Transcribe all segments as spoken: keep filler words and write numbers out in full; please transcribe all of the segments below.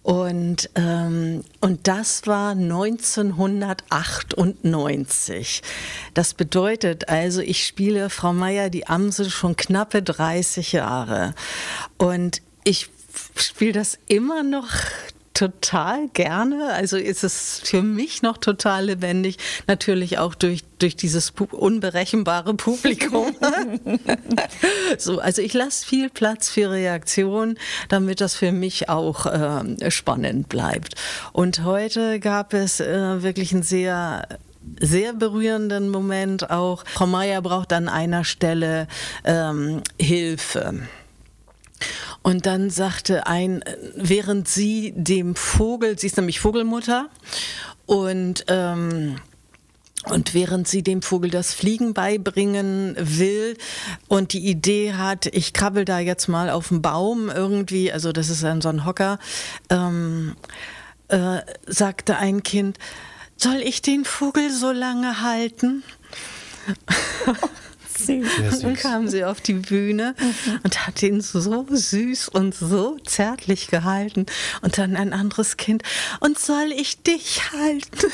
Und, ähm, und das war neunzehnhundertachtundneunzig. Das bedeutet also, ich spiele Frau Meier die Amsel schon knappe dreißig Jahre. Und ich spiele das immer noch total gerne, also ist es für mich noch total lebendig, natürlich auch durch, durch dieses pu- unberechenbare Publikum. So, also ich lasse viel Platz für Reaktion, damit das für mich auch äh, spannend bleibt. Und heute gab es äh, wirklich einen sehr sehr berührenden Moment auch. Frau Meier braucht an einer Stelle ähm, Hilfe. Und dann sagte ein, während sie dem Vogel, sie ist nämlich Vogelmutter, und, ähm, und während sie dem Vogel das Fliegen beibringen will und die Idee hat, ich krabbel da jetzt mal auf den Baum irgendwie, also das ist dann so ein Hocker, ähm, äh, sagte ein Kind, soll ich den Vogel so lange halten? Süß. Dann kam sie auf die Bühne mhm. und hat ihn so süß und so zärtlich gehalten. Und dann ein anderes Kind. Und soll ich dich halten?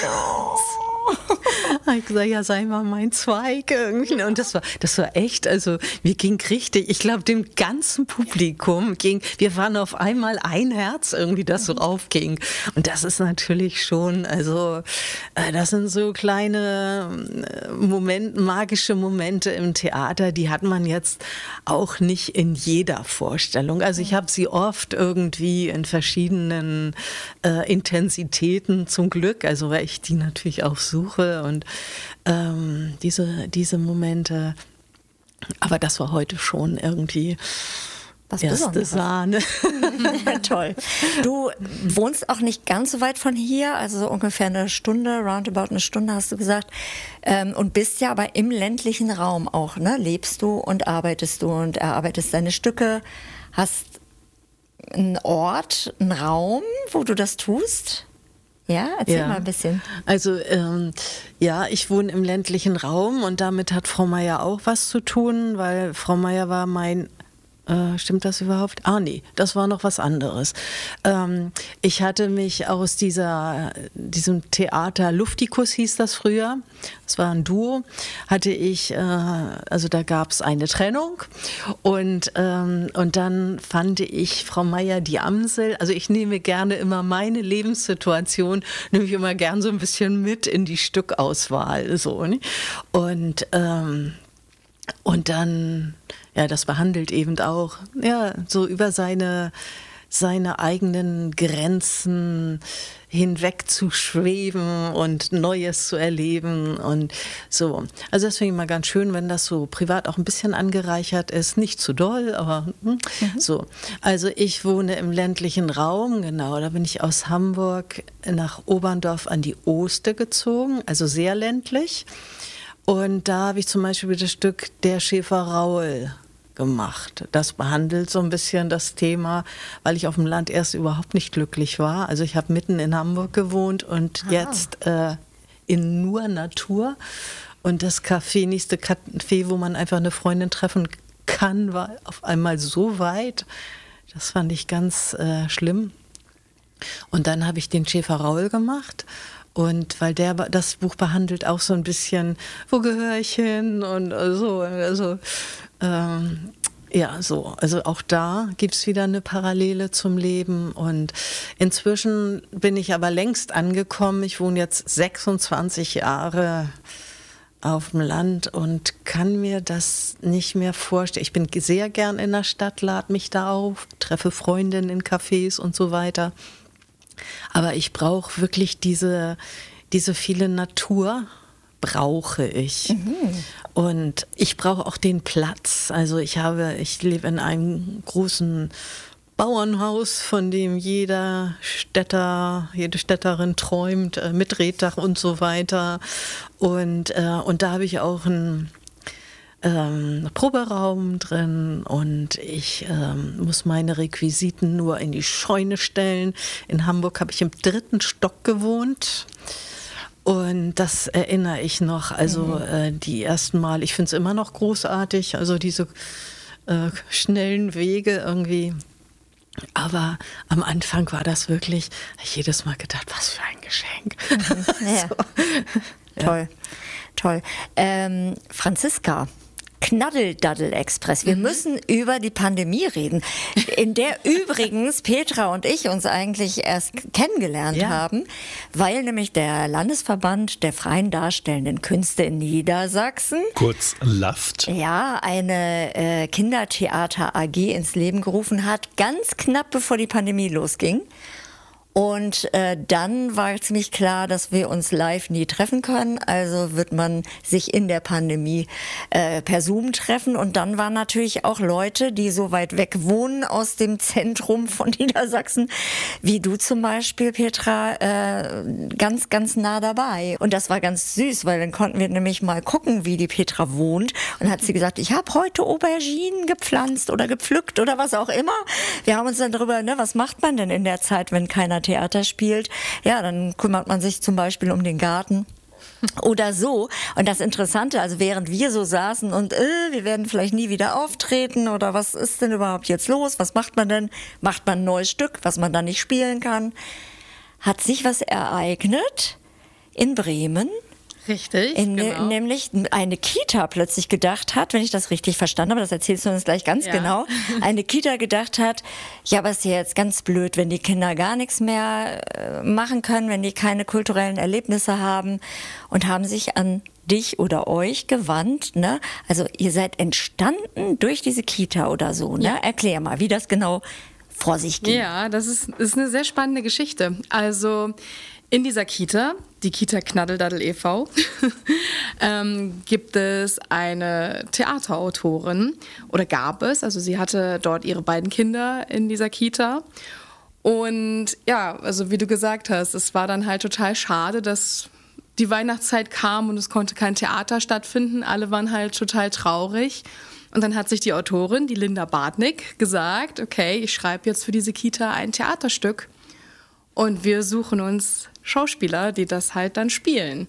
Ich gesagt, ja, sei mal mein Zweig irgendwie. Und das war, das war echt, also mir ging richtig, ich glaube, dem ganzen Publikum ging, wir waren auf einmal ein Herz irgendwie, das so aufging. Und das ist natürlich schon, also das sind so kleine Momente, magische Momente im Theater, die hat man jetzt auch nicht in jeder Vorstellung. Also ich habe sie oft irgendwie in verschiedenen äh, Intensitäten zum Glück, also weil ich die natürlich auch suche und ähm, diese, diese Momente, aber das war heute schon irgendwie was erste Sahne. Ja, toll. Du wohnst auch nicht ganz so weit von hier, also so ungefähr eine Stunde, roundabout eine Stunde hast du gesagt, ähm, und bist ja aber im ländlichen Raum auch, ne? Lebst du und arbeitest du und erarbeitest deine Stücke, hast einen Ort, einen Raum, wo du das tust? Ja, erzähl ja. mal ein bisschen. Also ähm, ja, ich wohne im ländlichen Raum und damit hat Frau Meier auch was zu tun, weil Frau Meier war mein Äh, stimmt das überhaupt? Ah, nee, das war noch was anderes. Ähm, ich hatte mich aus dieser, diesem Theater Luftikus hieß das früher, das war ein Duo, hatte ich, äh, also da gab es eine Trennung und, ähm, und dann fand ich Frau Meier die Amsel, also ich nehme gerne immer meine Lebenssituation, nehme ich immer gern so ein bisschen mit in die Stückauswahl, so, ne? Und, ähm, und dann, ja, das behandelt eben auch, ja, so über seine, seine eigenen Grenzen hinweg zu schweben und Neues zu erleben und so. Also das finde ich mal ganz schön, wenn das so privat auch ein bisschen angereichert ist. Nicht zu doll, aber hm, mhm. so. Also ich wohne im ländlichen Raum, genau, da bin ich aus Hamburg nach Oberndorf an die Oste gezogen, also sehr ländlich. Und da habe ich zum Beispiel das Stück Der Schäfer Raul gemacht. Das behandelt so ein bisschen das Thema, weil ich auf dem Land erst überhaupt nicht glücklich war. Also ich habe mitten in Hamburg gewohnt und Aha. jetzt äh, in nur Natur. Und das Café, nächste Café, wo man einfach eine Freundin treffen kann, war auf einmal so weit. Das fand ich ganz äh, schlimm. Und dann habe ich den Schäfer Raul gemacht. Und weil der das Buch behandelt auch so ein bisschen, wo gehöre ich hin und so, also ähm, ja, so. Also auch da gibt es wieder eine Parallele zum Leben und inzwischen bin ich aber längst angekommen. Ich wohne jetzt sechsundzwanzig Jahre auf dem Land und kann mir das nicht mehr vorstellen. Ich bin sehr gern in der Stadt, lade mich da auf, treffe Freundinnen in Cafés und so weiter. Aber ich brauche wirklich diese, diese viele Natur, brauche ich. Mhm. Und ich brauche auch den Platz. Also ich habe, ich lebe in einem großen Bauernhaus, von dem jeder Städter, jede Städterin träumt, äh, mit Reetdach und so weiter. Und, äh, und da habe ich auch einen Ähm, Proberaum drin und ich ähm, muss meine Requisiten nur in die Scheune stellen. In Hamburg habe ich im dritten Stock gewohnt und das erinnere ich noch, also mhm. äh, die ersten Mal, ich finde es immer noch großartig, also diese äh, schnellen Wege irgendwie. Aber am Anfang war das wirklich, hab ich jedes Mal gedacht, was für ein Geschenk. Ja. So. Toll, toll. Ähm, Franziska, Knaddeldaddel-Express. Wir mhm. müssen über die Pandemie reden, in der übrigens Petra und ich uns eigentlich erst kennengelernt ja. haben, weil nämlich der Landesverband der freien darstellenden Künste in Niedersachsen, kurz LAFT, ja, eine äh, Kindertheater-A G ins Leben gerufen hat, ganz knapp bevor die Pandemie losging. Und äh, dann war ziemlich klar, dass wir uns live nie treffen können. Also wird man sich in der Pandemie äh, per Zoom treffen. Und dann waren natürlich auch Leute, die so weit weg wohnen aus dem Zentrum von Niedersachsen, wie du zum Beispiel, Petra, äh, ganz, ganz nah dabei. Und das war ganz süß, weil dann konnten wir nämlich mal gucken, wie die Petra wohnt. Und hat sie gesagt, ich habe heute Auberginen gepflanzt oder gepflückt oder was auch immer. Wir haben uns dann darüber, ne, was macht man denn in der Zeit, wenn keiner Theater spielt? Ja, dann kümmert man sich zum Beispiel um den Garten oder so. Und das Interessante, also während wir so saßen und äh, wir werden vielleicht nie wieder auftreten oder was ist denn überhaupt jetzt los? Was macht man denn? Macht man ein neues Stück, was man dann nicht spielen kann? Hat sich was ereignet in Bremen? Richtig, in, genau. Nämlich eine Kita plötzlich gedacht hat, wenn ich das richtig verstanden habe, das erzählst du uns gleich ganz ja. genau, eine Kita gedacht hat, ja, aber es ist ja jetzt ganz blöd, wenn die Kinder gar nichts mehr machen können, wenn die keine kulturellen Erlebnisse haben und haben sich an dich oder euch gewandt, ne? Also ihr seid entstanden durch diese Kita oder so, ne? Ja. Erklär mal, wie das genau vor sich ging. Ja, das ist, ist eine sehr spannende Geschichte. Also in dieser Kita, die Kita Knaddeldaddel e V, ähm, gibt es eine Theaterautorin oder gab es, also sie hatte dort ihre beiden Kinder in dieser Kita und ja, also wie du gesagt hast, es war dann halt total schade, dass die Weihnachtszeit kam und es konnte kein Theater stattfinden, alle waren halt total traurig. Und dann hat sich die Autorin, die Linda Bartnick, gesagt, okay, ich schreibe jetzt für diese Kita ein Theaterstück und wir suchen uns Schauspieler, die das halt dann spielen.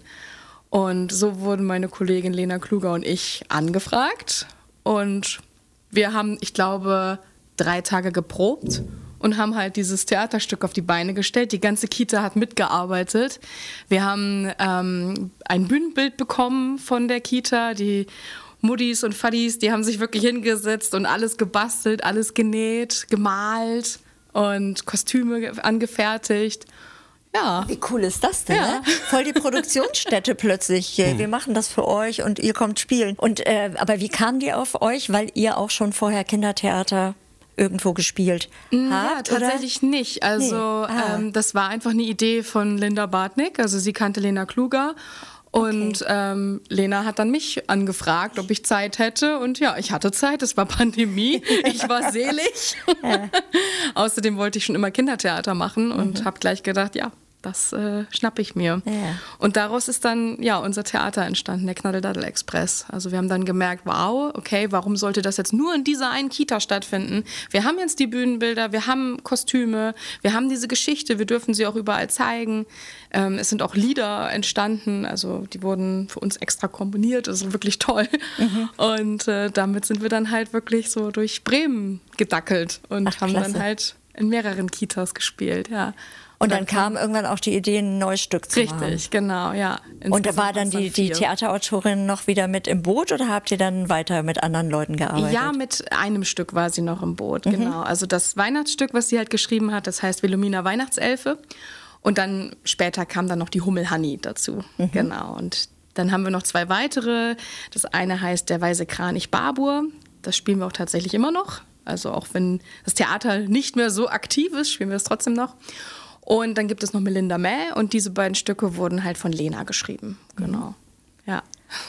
Und so wurden meine Kollegin Lena Kluger und ich angefragt. Und wir haben, ich glaube, drei Tage geprobt und haben halt dieses Theaterstück auf die Beine gestellt. Die ganze Kita hat mitgearbeitet. Wir haben ähm, ein Bühnenbild bekommen von der Kita. Die Muttis und Fadis, die haben sich wirklich hingesetzt und alles gebastelt, alles genäht, gemalt und Kostüme angefertigt. Ja. Wie cool ist das denn? Ja. Ne? Voll die Produktionsstätte plötzlich. Hm. Wir machen das für euch und ihr kommt spielen. Und äh, aber wie kam die auf euch? Weil ihr auch schon vorher Kindertheater irgendwo gespielt habt? Ja, tatsächlich oder? Nicht. Also nee. ah. ähm, das war einfach eine Idee von Linda Bartnick. Also sie kannte Lena Kluger. Und okay. ähm, Lena hat dann mich angefragt, ob ich Zeit hätte. Und ja, ich hatte Zeit, es war Pandemie, ich war selig. Ja. Außerdem wollte ich schon immer Kindertheater machen und mhm. habe gleich gedacht, ja, das äh, schnappe ich mir. Ja. Und daraus ist dann ja unser Theater entstanden, der Knaddeldaddel Express. Also wir haben dann gemerkt, wow, okay, warum sollte das jetzt nur in dieser einen Kita stattfinden? Wir haben jetzt die Bühnenbilder, wir haben Kostüme, wir haben diese Geschichte, wir dürfen sie auch überall zeigen. Ähm, es sind auch Lieder entstanden, also die wurden für uns extra komponiert, das ist wirklich toll. Mhm. Und äh, damit sind wir dann halt wirklich so durch Bremen gedackelt und Ach, haben klasse. Dann halt in mehreren Kitas gespielt, ja. Und dann, dann kam irgendwann auch die Idee, ein neues Stück zu richtig, machen. Richtig, genau, ja. Und da war dann die, die Theaterautorin noch wieder mit im Boot oder habt ihr dann weiter mit anderen Leuten gearbeitet? Ja, mit einem Stück war sie noch im Boot, mhm. genau. Also das Weihnachtsstück, was sie halt geschrieben hat, das heißt Wilhelmina Weihnachtselfe. Und dann später kam dann noch die Hummelhanni dazu, mhm. genau. Und dann haben wir noch zwei weitere. Das eine heißt Der weiße Kranich Babur. Das spielen wir auch tatsächlich immer noch. Also auch wenn das Theater nicht mehr so aktiv ist, spielen wir es trotzdem noch. Und dann gibt es noch Melinda Mäh und diese beiden Stücke wurden halt von Lena geschrieben. Genau, ja.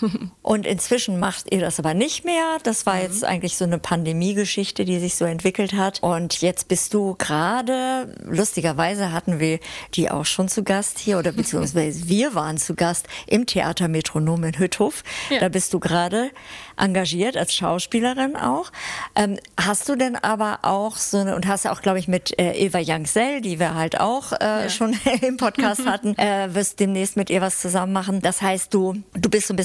Und inzwischen macht ihr das aber nicht mehr. Das war jetzt eigentlich so eine Pandemie-Geschichte, die sich so entwickelt hat. Und jetzt bist du gerade, lustigerweise hatten wir die auch schon zu Gast hier, oder beziehungsweise wir waren zu Gast im Theater Metronom in Hütthof. Ja. Da bist du gerade engagiert als Schauspielerin auch. Ähm, hast du denn aber auch so eine, und hast auch, glaube ich, mit äh, Eva Jangsell, die wir halt auch äh, ja. schon im Podcast hatten, äh, wirst demnächst mit ihr was zusammen machen. Das heißt, du, du bist so ein bisschen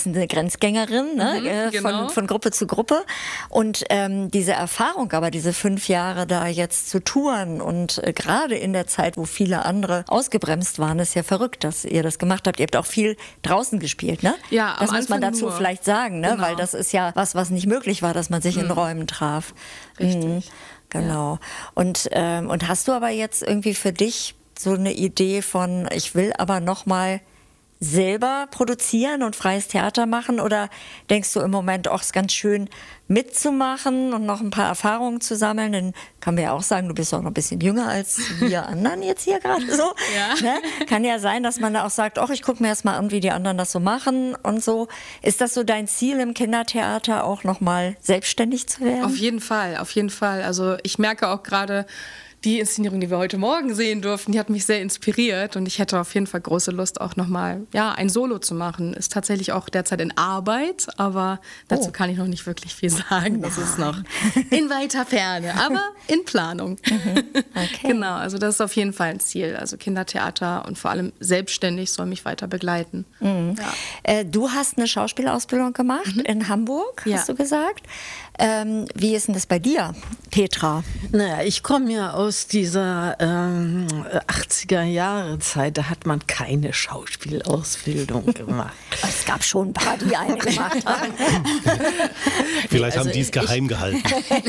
eine Grenzgängerin, ne? Mhm, äh, genau. von, von Gruppe zu Gruppe. Und ähm, diese Erfahrung, aber diese fünf Jahre da jetzt zu touren und äh, gerade in der Zeit, wo viele andere ausgebremst waren, ist ja verrückt, dass ihr das gemacht habt. Ihr habt auch viel draußen gespielt, ne? Ja, am das muss man Anfang dazu nur. vielleicht sagen, ne? Genau. Weil das ist ja was, was nicht möglich war, dass man sich in Räumen traf. Richtig. Mhm, genau. Und, ähm, und hast du aber jetzt irgendwie für dich so eine Idee von, ich will aber noch mal selber produzieren und freies Theater machen, oder denkst du im Moment auch, es ist ganz schön mitzumachen und noch ein paar Erfahrungen zu sammeln? Dann kann man ja auch sagen, du bist auch noch ein bisschen jünger als wir anderen jetzt hier gerade so. Ja. Ne? Kann ja sein, dass man da auch sagt, ach, ich gucke mir erst mal an, wie die anderen das so machen und so. Ist das so dein Ziel im Kindertheater, auch noch mal selbstständig zu werden? Auf jeden Fall, auf jeden Fall. Also ich merke auch gerade, die Inszenierung, die wir heute Morgen sehen durften, die hat mich sehr inspiriert und ich hätte auf jeden Fall große Lust, auch nochmal ja, ein Solo zu machen. Ist tatsächlich auch derzeit in Arbeit, aber dazu Oh. kann ich noch nicht wirklich viel sagen. Das ist noch in weiter Ferne, aber in Planung. Okay. Genau, also das ist auf jeden Fall ein Ziel. Also Kindertheater und vor allem selbstständig soll mich weiter begleiten. Ja. Äh, du hast eine Schauspielausbildung gemacht in Hamburg, hast Ja. du gesagt. Ähm, wie ist denn das bei dir, Petra? Naja, ich komme ja aus dieser ähm, achtziger-Jahre-Zeit, da hat man keine Schauspielausbildung gemacht. Es gab schon ein paar, die eine gemacht haben. Vielleicht also haben die es ich- geheim gehalten.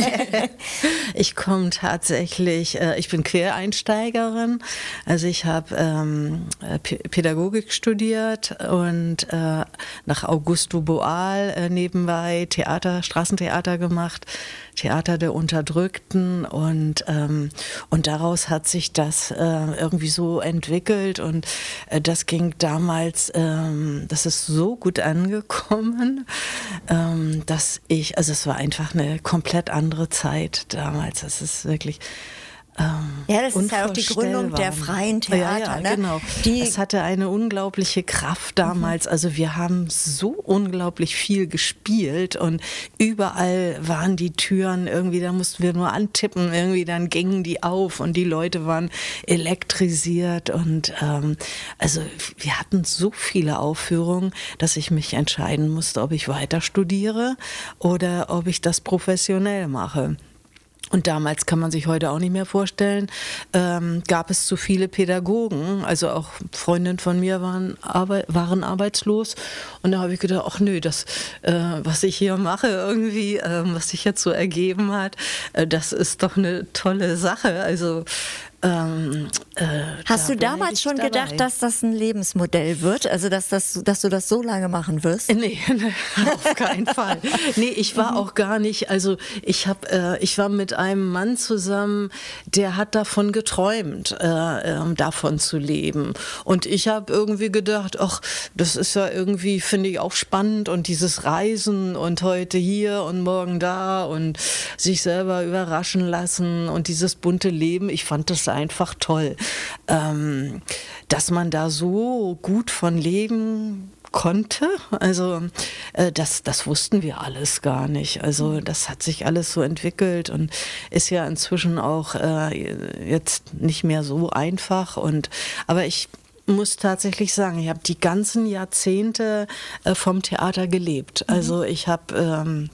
Ich komme tatsächlich, äh, ich bin Quereinsteigerin, also ich habe ähm, äh, P- Pädagogik studiert und äh, nach Augusto Boal äh, nebenbei Theater, Straßentheater gemacht, Theater der Unterdrückten und, ähm, und daraus hat sich das äh, irgendwie so entwickelt und äh, das ging damals, ähm, das ist so gut angekommen, ähm, dass ich, also es war einfach eine komplett andere Zeit damals, das ist wirklich Ja, das ist ja auch die Gründung der freien Theater. Ja, ja, ne? genau. Die, Es hatte eine unglaubliche Kraft damals. Also wir haben so unglaublich viel gespielt und überall waren die Türen irgendwie, da mussten wir nur antippen, irgendwie dann gingen die auf und die Leute waren elektrisiert und ähm, also wir hatten so viele Aufführungen, dass ich mich entscheiden musste, ob ich weiter studiere oder ob ich das professionell mache. Und damals, kann man sich heute auch nicht mehr vorstellen, ähm, gab es zu viele Pädagogen. Also auch Freundinnen von mir waren, arbe- waren arbeitslos. Und da habe ich gedacht, ach nö, das, äh, was ich hier mache irgendwie, ähm, was sich jetzt so ergeben hat, äh, das ist doch eine tolle Sache. Also ähm, äh, hast da du bleib damals ich schon dabei. gedacht, dass das ein Lebensmodell wird? Also dass, das, dass du das so lange machen wirst? Nee, nee, auf keinen Fall. Nee, ich war auch gar nicht, also ich habe, äh, ich war mit einem Mann zusammen, der hat davon geträumt, äh, äh, davon zu leben. Und ich habe irgendwie gedacht, ach, das ist ja irgendwie, finde ich auch spannend und dieses Reisen und heute hier und morgen da und sich selber überraschen lassen und dieses bunte Leben, ich fand das einfach toll, ähm, dass man da so gut von leben konnte. Also äh, das, das wussten wir alles gar nicht. Also das hat sich alles so entwickelt und ist ja inzwischen auch äh, jetzt nicht mehr so einfach. Und aber ich muss tatsächlich sagen, ich habe die ganzen Jahrzehnte äh, vom Theater gelebt. Also ich habe ähm,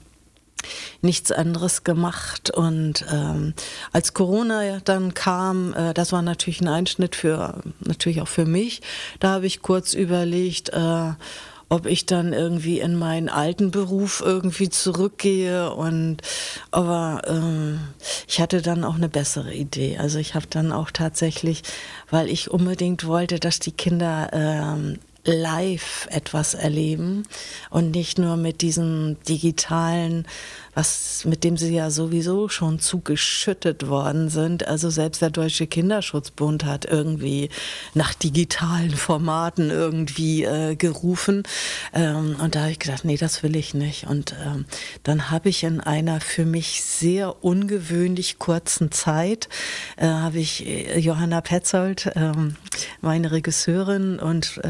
nichts anderes gemacht und ähm, als Corona dann kam, äh, das war natürlich ein Einschnitt für, natürlich auch für mich, da habe ich kurz überlegt, äh, ob ich dann irgendwie in meinen alten Beruf irgendwie zurückgehe und aber ähm, ich hatte dann auch eine bessere Idee. Also ich habe dann auch tatsächlich, weil ich unbedingt wollte, dass die Kinder ähm, live etwas erleben und nicht nur mit diesem digitalen, was mit dem sie ja sowieso schon zugeschüttet worden sind. Also selbst der Deutsche Kinderschutzbund hat irgendwie nach digitalen Formaten irgendwie äh, gerufen. Ähm, und da habe ich gedacht, nee, das will ich nicht. Und ähm, dann habe ich in einer für mich sehr ungewöhnlich kurzen Zeit, äh, habe ich Johanna Petzold, ähm, meine Regisseurin und äh,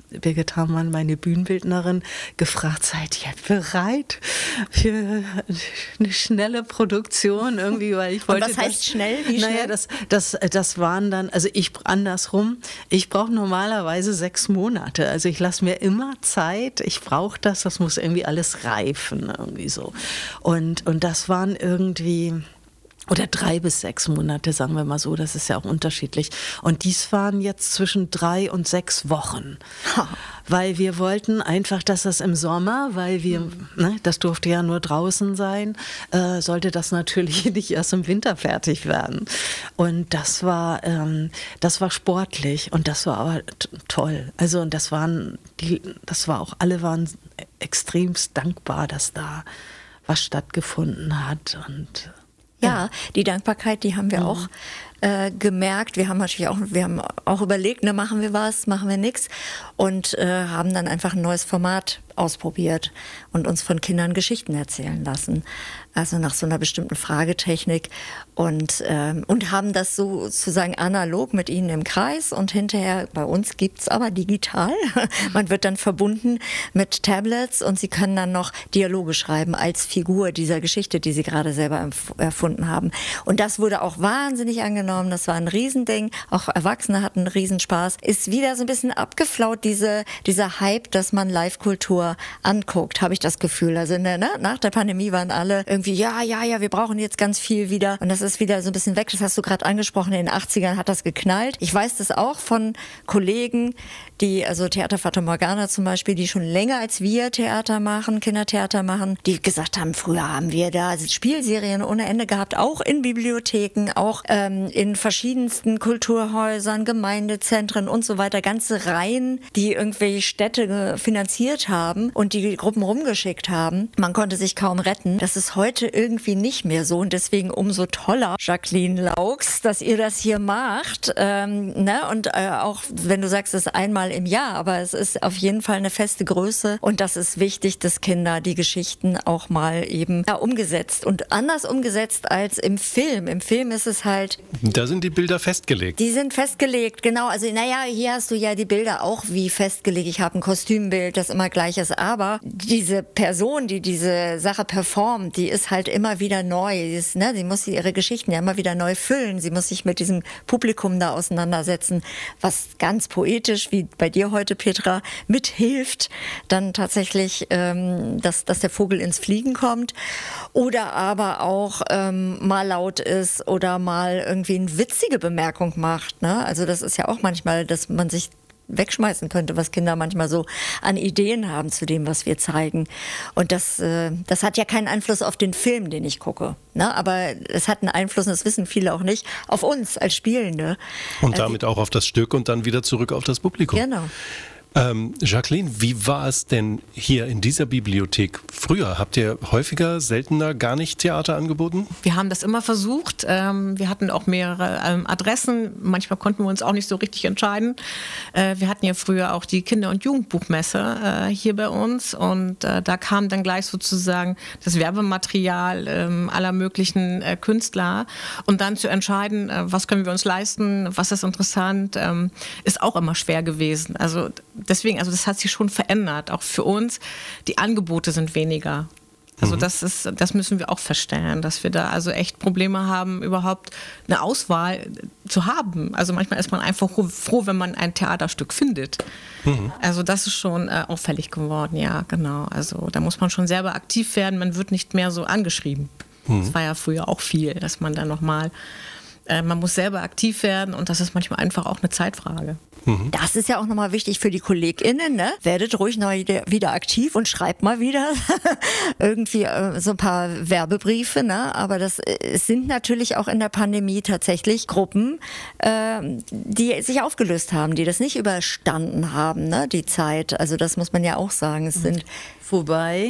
Birgit Hamann, meine Bühnenbildnerin, gefragt, seid ihr bereit für eine schnelle Produktion irgendwie, weil ich wollte. Und was heißt das, schnell? Wie schnell? Naja, das, das, das waren dann, also ich andersrum, ich brauche normalerweise sechs Monate. Also ich lasse mir immer Zeit, ich brauche das, das muss irgendwie alles reifen, irgendwie so. Und, und das waren irgendwie. Oder drei bis sechs Monate, sagen wir mal so, das ist ja auch unterschiedlich. Und dies waren jetzt zwischen drei und sechs Wochen. Ha. Weil wir wollten einfach, dass das im Sommer, weil wir, mhm. ne, das durfte ja nur draußen sein, äh, sollte das natürlich nicht erst im Winter fertig werden. Und das war, ähm, das war sportlich und das war aber t- toll. Also und das waren, die, das war auch, alle waren extremst dankbar, dass da was stattgefunden hat und ja, die Dankbarkeit, die haben wir mhm. auch äh, gemerkt. Wir haben natürlich auch, wir haben auch überlegt, ne, machen wir was, machen wir nichts und äh, haben dann einfach ein neues Format ausprobiert und uns von Kindern Geschichten erzählen lassen. Also nach so einer bestimmten Fragetechnik und, ähm, und haben das sozusagen analog mit ihnen im Kreis und hinterher, bei uns gibt's aber digital. Man wird dann verbunden mit Tablets und sie können dann noch Dialoge schreiben als Figur dieser Geschichte, die sie gerade selber empf- erfunden haben. Und das wurde auch wahnsinnig angenommen. Das war ein Riesending. Auch Erwachsene hatten einen Riesenspaß. Ist wieder so ein bisschen abgeflaut, diese, dieser Hype, dass man Live-Kultur anguckt, habe ich das Gefühl. Also der, ne, nach der Pandemie waren alle irgendwie, ja, ja, ja, wir brauchen jetzt ganz viel wieder. Und das ist wieder so ein bisschen weg. Das hast du gerade angesprochen. In den achtzigern hat das geknallt. Ich weiß das auch von Kollegen, die, also Theater Fata Morgana zum Beispiel, die schon länger als wir Theater machen, Kindertheater machen, die gesagt haben, früher haben wir da Spielserien ohne Ende gehabt, auch in Bibliotheken, auch ähm, in verschiedensten Kulturhäusern, Gemeindezentren und so weiter, ganze Reihen, die irgendwelche Städte finanziert haben und die Gruppen rumgeschickt haben. Man konnte sich kaum retten. Das ist heute irgendwie nicht mehr so und deswegen umso toller, Jacqueline Laux, dass ihr das hier macht. Ähm, ne? Und äh, auch wenn du sagst, es ist einmal im Jahr, aber es ist auf jeden Fall eine feste Größe und das ist wichtig, dass Kinder die Geschichten auch mal eben ja, umgesetzt und anders umgesetzt als im Film. Im Film ist es halt... Da sind die Bilder festgelegt. Die sind festgelegt, genau. Also naja, hier hast du ja die Bilder auch wie festgelegt. Ich habe ein Kostümbild, das immer gleich ist, aber diese Person, die diese Sache performt, die ist halt immer wieder neu. Die, ist, ne, die muss ihre Geschichten ja immer wieder neu füllen. Sie muss sich mit diesem Publikum da auseinandersetzen, was ganz poetisch, wie bei dir heute, Petra, mithilft, dann tatsächlich, ähm, dass, dass der Vogel ins Fliegen kommt oder aber auch ähm, mal laut ist oder mal irgendwie eine witzige Bemerkung macht. Ne? Also das ist ja auch manchmal, dass man sich wegschmeißen könnte, was Kinder manchmal so an Ideen haben zu dem, was wir zeigen. Und das, äh, das hat ja keinen Einfluss auf den Film, den ich gucke. Ne? Aber es hat einen Einfluss, und das wissen viele auch nicht, auf uns als Spielende. Und damit äh, auch auf das Stück und dann wieder zurück auf das Publikum. Genau. Ähm, Jacqueline, wie war es denn hier in dieser Bibliothek früher? Habt ihr häufiger, seltener gar nicht Theater angeboten? Wir haben das immer versucht. Ähm, wir hatten auch mehrere ähm, Adressen. Manchmal konnten wir uns auch nicht so richtig entscheiden. Äh, wir hatten ja früher auch die Kinder- und Jugendbuchmesse äh, hier bei uns und äh, da kam dann gleich sozusagen das Werbematerial äh, aller möglichen äh, Künstler und dann zu entscheiden, äh, was können wir uns leisten, was ist interessant, ähm, ist auch immer schwer gewesen. Also deswegen, also das hat sich schon verändert, auch für uns. Die Angebote sind weniger. Also mhm. das ist, das müssen wir auch feststellen, dass wir da also echt Probleme haben, überhaupt eine Auswahl zu haben. Also manchmal ist man einfach froh, wenn man ein Theaterstück findet. Mhm. Also das ist schon äh, auffällig geworden, ja, genau. Also da muss man schon selber aktiv werden, man wird nicht mehr so angeschrieben. Mhm. Das war ja früher auch viel, dass man dann nochmal, äh, man muss selber aktiv werden und das ist manchmal einfach auch eine Zeitfrage. Das ist ja auch nochmal wichtig für die KollegInnen, ne? Werdet ruhig noch wieder aktiv und schreibt mal wieder irgendwie äh, so ein paar Werbebriefe, ne? Aber das äh, sind natürlich auch in der Pandemie tatsächlich Gruppen, äh, die sich aufgelöst haben, die das nicht überstanden haben, ne? Die Zeit. Also das muss man ja auch sagen. Es sind Wobei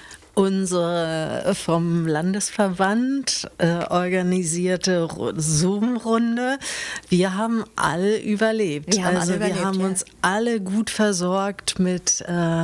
unsere vom Landesverband äh, organisierte Zoom-Runde, wir haben alle überlebt. Wir haben also alle wir überlebt, haben ja. uns alle gut versorgt mit äh,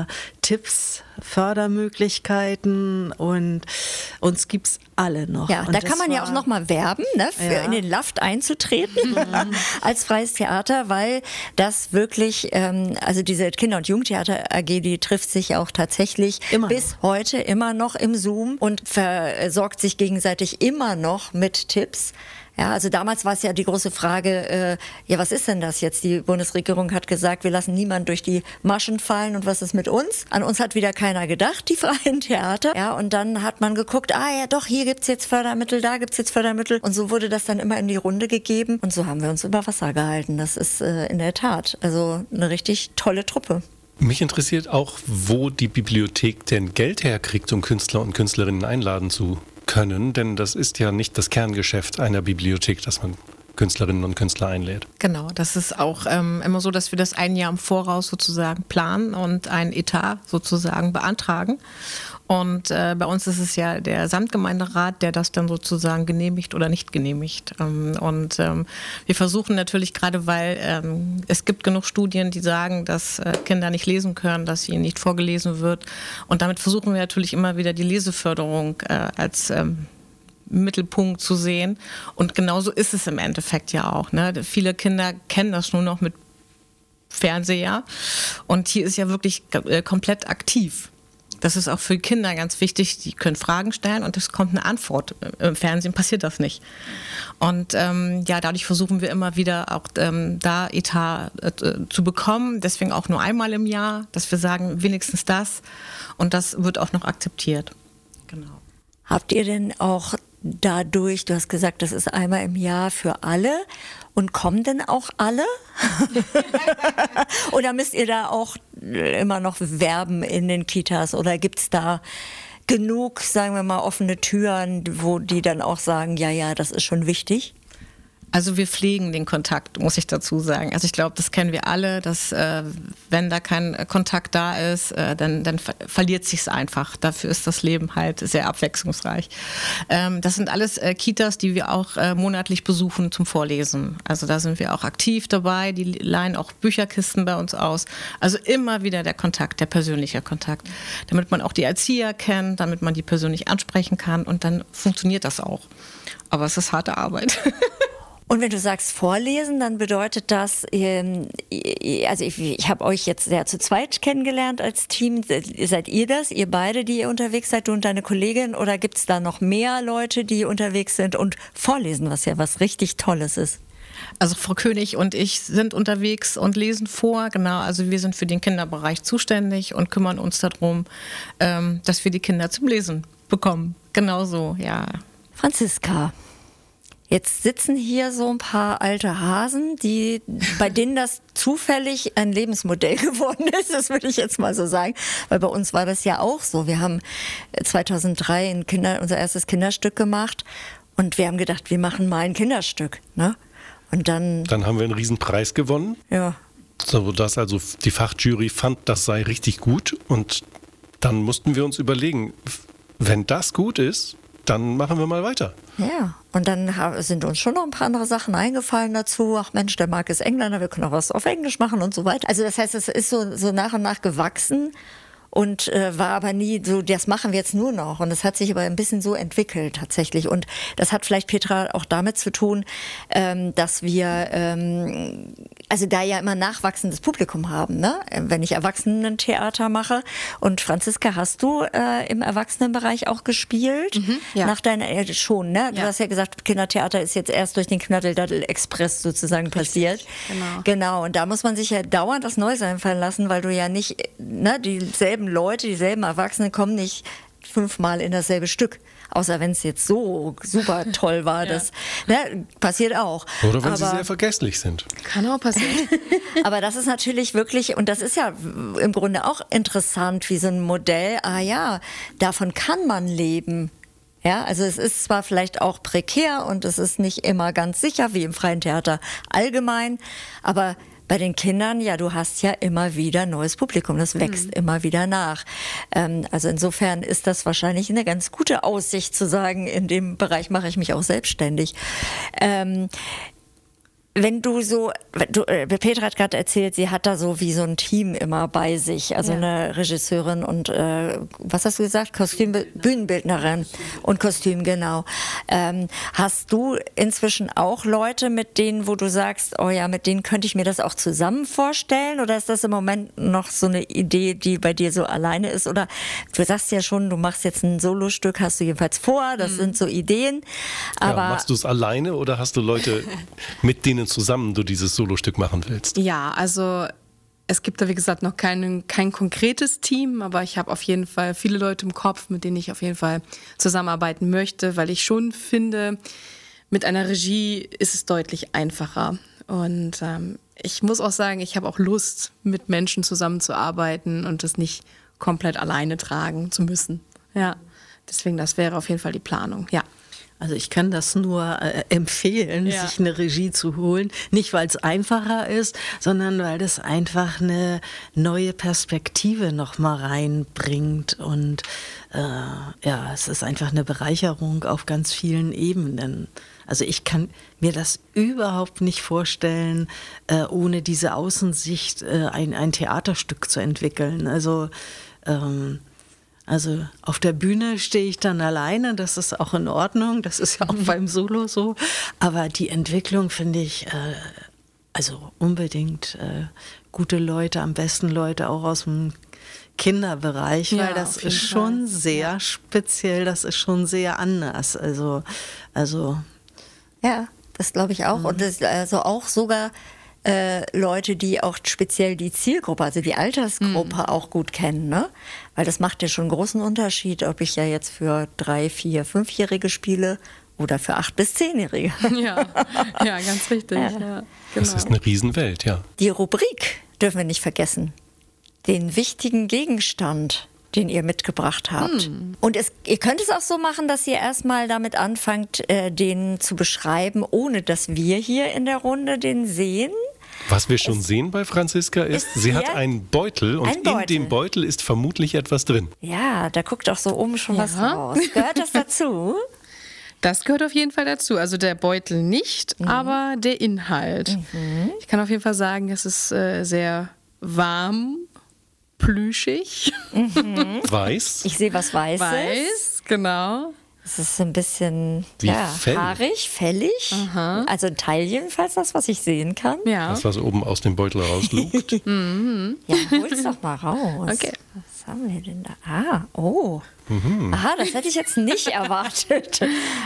Tipps, Fördermöglichkeiten und uns gibt es alle noch. Ja, und da kann man ja auch noch mal werben, ne, für Ja. in den Laft einzutreten mhm. als freies Theater, weil das wirklich, ähm, also diese Kinder- und Jugendtheater A G, die trifft sich auch tatsächlich Immer bis noch. heute immer noch im Zoom und versorgt sich gegenseitig immer noch mit Tipps. Ja, also damals war es ja die große Frage, äh, ja, was ist denn das jetzt? Die Bundesregierung hat gesagt, wir lassen niemanden durch die Maschen fallen und was ist mit uns? An uns hat wieder keiner gedacht, die freien Theater. Ja, und dann hat man geguckt, ah ja doch, hier gibt's jetzt Fördermittel, da gibt's jetzt Fördermittel. Und so wurde das dann immer in die Runde gegeben und so haben wir uns über Wasser gehalten. Das ist äh, in der Tat also eine richtig tolle Truppe. Mich interessiert auch, wo die Bibliothek denn Geld herkriegt, um Künstler und Künstlerinnen einladen zu können, denn das ist ja nicht das Kerngeschäft einer Bibliothek, dass man Künstlerinnen und Künstler einlädt. Genau, das ist auch ähm, immer so, dass wir das ein Jahr im Voraus sozusagen planen und ein Etat sozusagen beantragen. Und äh, bei uns ist es ja der Samtgemeinderat, der das dann sozusagen genehmigt oder nicht genehmigt. Ähm, und ähm, wir versuchen natürlich gerade, weil ähm, es gibt genug Studien, die sagen, dass äh, Kinder nicht lesen können, dass ihnen nicht vorgelesen wird. Und damit versuchen wir natürlich immer wieder die Leseförderung äh, als ähm, Mittelpunkt zu sehen. Und genauso ist es im Endeffekt ja auch. Ne? Viele Kinder kennen das nur noch mit Fernseher. Und hier ist ja wirklich äh, komplett aktiv. Das ist auch für Kinder ganz wichtig. Die können Fragen stellen und es kommt eine Antwort. Im Fernsehen passiert das nicht. Und ähm, ja, dadurch versuchen wir immer wieder auch ähm, da Etat äh, zu bekommen. Deswegen auch nur einmal im Jahr, dass wir sagen, wenigstens das. Und das wird auch noch akzeptiert. Genau. Habt ihr denn auch dadurch, du hast gesagt, das ist einmal im Jahr für alle, und kommen denn auch alle? Oder müsst ihr da auch immer noch werben in den Kitas? Oder gibt es da genug, sagen wir mal, offene Türen, wo die dann auch sagen, ja, ja, das ist schon wichtig? Also wir pflegen den Kontakt, muss ich dazu sagen. Also ich glaube, das kennen wir alle, dass äh, wenn da kein Kontakt da ist, äh, dann, dann ver- verliert sich's einfach. Dafür ist das Leben halt sehr abwechslungsreich. Ähm, das sind alles äh, Kitas, die wir auch äh, monatlich besuchen zum Vorlesen. Also da sind wir auch aktiv dabei. Die leihen auch Bücherkisten bei uns aus. Also immer wieder der Kontakt, der persönliche Kontakt. Damit man auch die Erzieher kennt, damit man die persönlich ansprechen kann und dann funktioniert das auch. Aber es ist harte Arbeit. Und wenn du sagst Vorlesen, dann bedeutet das, ähm, also ich, ich habe euch jetzt sehr zu zweit kennengelernt als Team. Seid ihr das, ihr beide, die ihr unterwegs seid, du und deine Kollegin? Oder gibt es da noch mehr Leute, die unterwegs sind und vorlesen, was ja was richtig Tolles ist? Also Frau König und ich sind unterwegs und lesen vor, genau. Also wir sind für den Kinderbereich zuständig und kümmern uns darum, ähm, dass wir die Kinder zum Lesen bekommen. Genau so, ja. Franziska. Jetzt sitzen hier so ein paar alte Hasen, die, bei denen das zufällig ein Lebensmodell geworden ist, das würde ich jetzt mal so sagen, weil bei uns war das ja auch so. Wir haben zweitausenddrei ein Kinder, unser erstes Kinderstück gemacht und wir haben gedacht, wir machen mal ein Kinderstück, ne? Und dann... Dann haben wir einen Riesenpreis gewonnen. Ja. So dass also die Fachjury fand, das sei richtig gut und dann mussten wir uns überlegen, wenn das gut ist, dann machen wir mal weiter. Ja, und dann sind uns schon noch ein paar andere Sachen eingefallen dazu. Ach Mensch, der Marc ist Engländer, wir können auch was auf Englisch machen und so weiter. Also das heißt, es ist so, so nach und nach gewachsen und äh, war aber nie so, das machen wir jetzt nur noch. Und es hat sich aber ein bisschen so entwickelt tatsächlich. Und das hat vielleicht, Petra, auch damit zu tun, ähm, dass wir ähm, also da ja immer nachwachsendes Publikum haben, ne? Wenn ich Erwachsenentheater mache. Und Franziska, hast du äh, im Erwachsenenbereich auch gespielt? Mhm, ja. Nach deiner, äh, schon, ne? Du Ja. hast ja gesagt, Kindertheater ist jetzt erst durch den Knaddeldaddel-Express sozusagen passiert. genau. Genau, und da muss man sich ja dauernd das Neues einfallen lassen, weil du ja nicht, ne, dieselben Leute, dieselben Erwachsene kommen nicht fünfmal in dasselbe Stück. Außer wenn es jetzt so super toll war. Das ne, passiert auch. Oder wenn aber, sie sehr vergesslich sind. Kann auch passieren. aber das ist natürlich wirklich, und das ist ja im Grunde auch interessant, wie so ein Modell, ah ja, davon kann man leben. Ja, also es ist zwar vielleicht auch prekär und es ist nicht immer ganz sicher, wie im freien Theater allgemein, aber bei den Kindern, ja, du hast ja immer wieder neues Publikum, das wächst mhm. immer wieder nach. Ähm, also insofern ist das wahrscheinlich eine ganz gute Aussicht zu sagen, in dem Bereich mache ich mich auch selbstständig. Ähm, wenn du so, du, äh, Petra hat gerade erzählt, sie hat da so wie so ein Team immer bei sich, also ja. eine Regisseurin und, äh, was hast du gesagt? Kostüm, Bühnenbildnerin und Kostüm, genau. Ähm, hast du inzwischen auch Leute, mit denen, wo du sagst, oh ja, mit denen könnte ich mir das auch zusammen vorstellen, oder ist das im Moment noch so eine Idee, die bei dir so alleine ist, oder du sagst ja schon, du machst jetzt ein Solostück, hast du jedenfalls vor, das mhm. sind so Ideen, aber... Ja, machst du es alleine oder hast du Leute, mit denen zusammen du dieses Solostück machen willst? Ja, also es gibt da wie gesagt noch kein, kein konkretes Team, aber ich habe auf jeden Fall viele Leute im Kopf, mit denen ich auf jeden Fall zusammenarbeiten möchte, weil ich schon finde, mit einer Regie ist es deutlich einfacher. Und ähm, ich muss auch sagen, ich habe auch Lust, mit Menschen zusammenzuarbeiten und das nicht komplett alleine tragen zu müssen. Ja, deswegen, das wäre auf jeden Fall die Planung, ja. Also ich kann das nur äh, empfehlen, ja. sich eine Regie zu holen. Nicht, weil es einfacher ist, sondern weil das einfach eine neue Perspektive noch mal reinbringt. Und äh, ja, es ist einfach eine Bereicherung auf ganz vielen Ebenen. Also ich kann mir das überhaupt nicht vorstellen, äh, ohne diese Außensicht äh, ein, ein Theaterstück zu entwickeln. Also ähm, Also auf der Bühne stehe ich dann alleine, das ist auch in Ordnung, das ist ja auch beim Solo so. Aber die Entwicklung finde ich, äh, also unbedingt äh, gute Leute, am besten Leute auch aus dem Kinderbereich, Ja, weil das auf ist jeden schon Fall. sehr Ja. speziell, das ist schon sehr anders. Also, also Ja, das glaube ich auch. Mhm. Und das, also auch sogar äh, Leute, die auch speziell die Zielgruppe, also die Altersgruppe mhm. auch gut kennen, ne? Weil das macht ja schon einen großen Unterschied, ob ich ja jetzt für drei, vier, fünfjährige spiele oder für acht bis zehnjährige. Ja, ja, ganz richtig. Ja. Ja, genau. Das ist eine Riesenwelt, ja. Die Rubrik dürfen wir nicht vergessen. Den wichtigen Gegenstand, den ihr mitgebracht habt. Hm. Und es, ihr könnt es auch so machen, dass ihr erstmal damit anfangt, äh, den zu beschreiben, ohne dass wir hier in der Runde den sehen. Was wir schon Es sehen bei Franziska ist, ist sie hier hat einen Beutel und ein Beutel. in dem Beutel ist vermutlich etwas drin. Ja, da guckt auch so oben schon Ja. was raus. Gehört das dazu? Das gehört auf jeden Fall dazu. Also der Beutel nicht, mhm. aber der Inhalt. Mhm. Ich kann auf jeden Fall sagen, es ist äh, sehr warm, plüschig. Mhm. Weiß. Ich sehe was Weißes. Weiß, genau. Es ist ein bisschen Wie ja, Fell. haarig, fällig. Aha. Also ein Teil jedenfalls, das, was ich sehen kann. Ja. Das, was oben aus dem Beutel rauslugt. Mhm. Ja, hol's doch mal raus. Okay. Was haben wir denn da? Ah, oh. Mhm. Aha, das hätte ich jetzt nicht erwartet.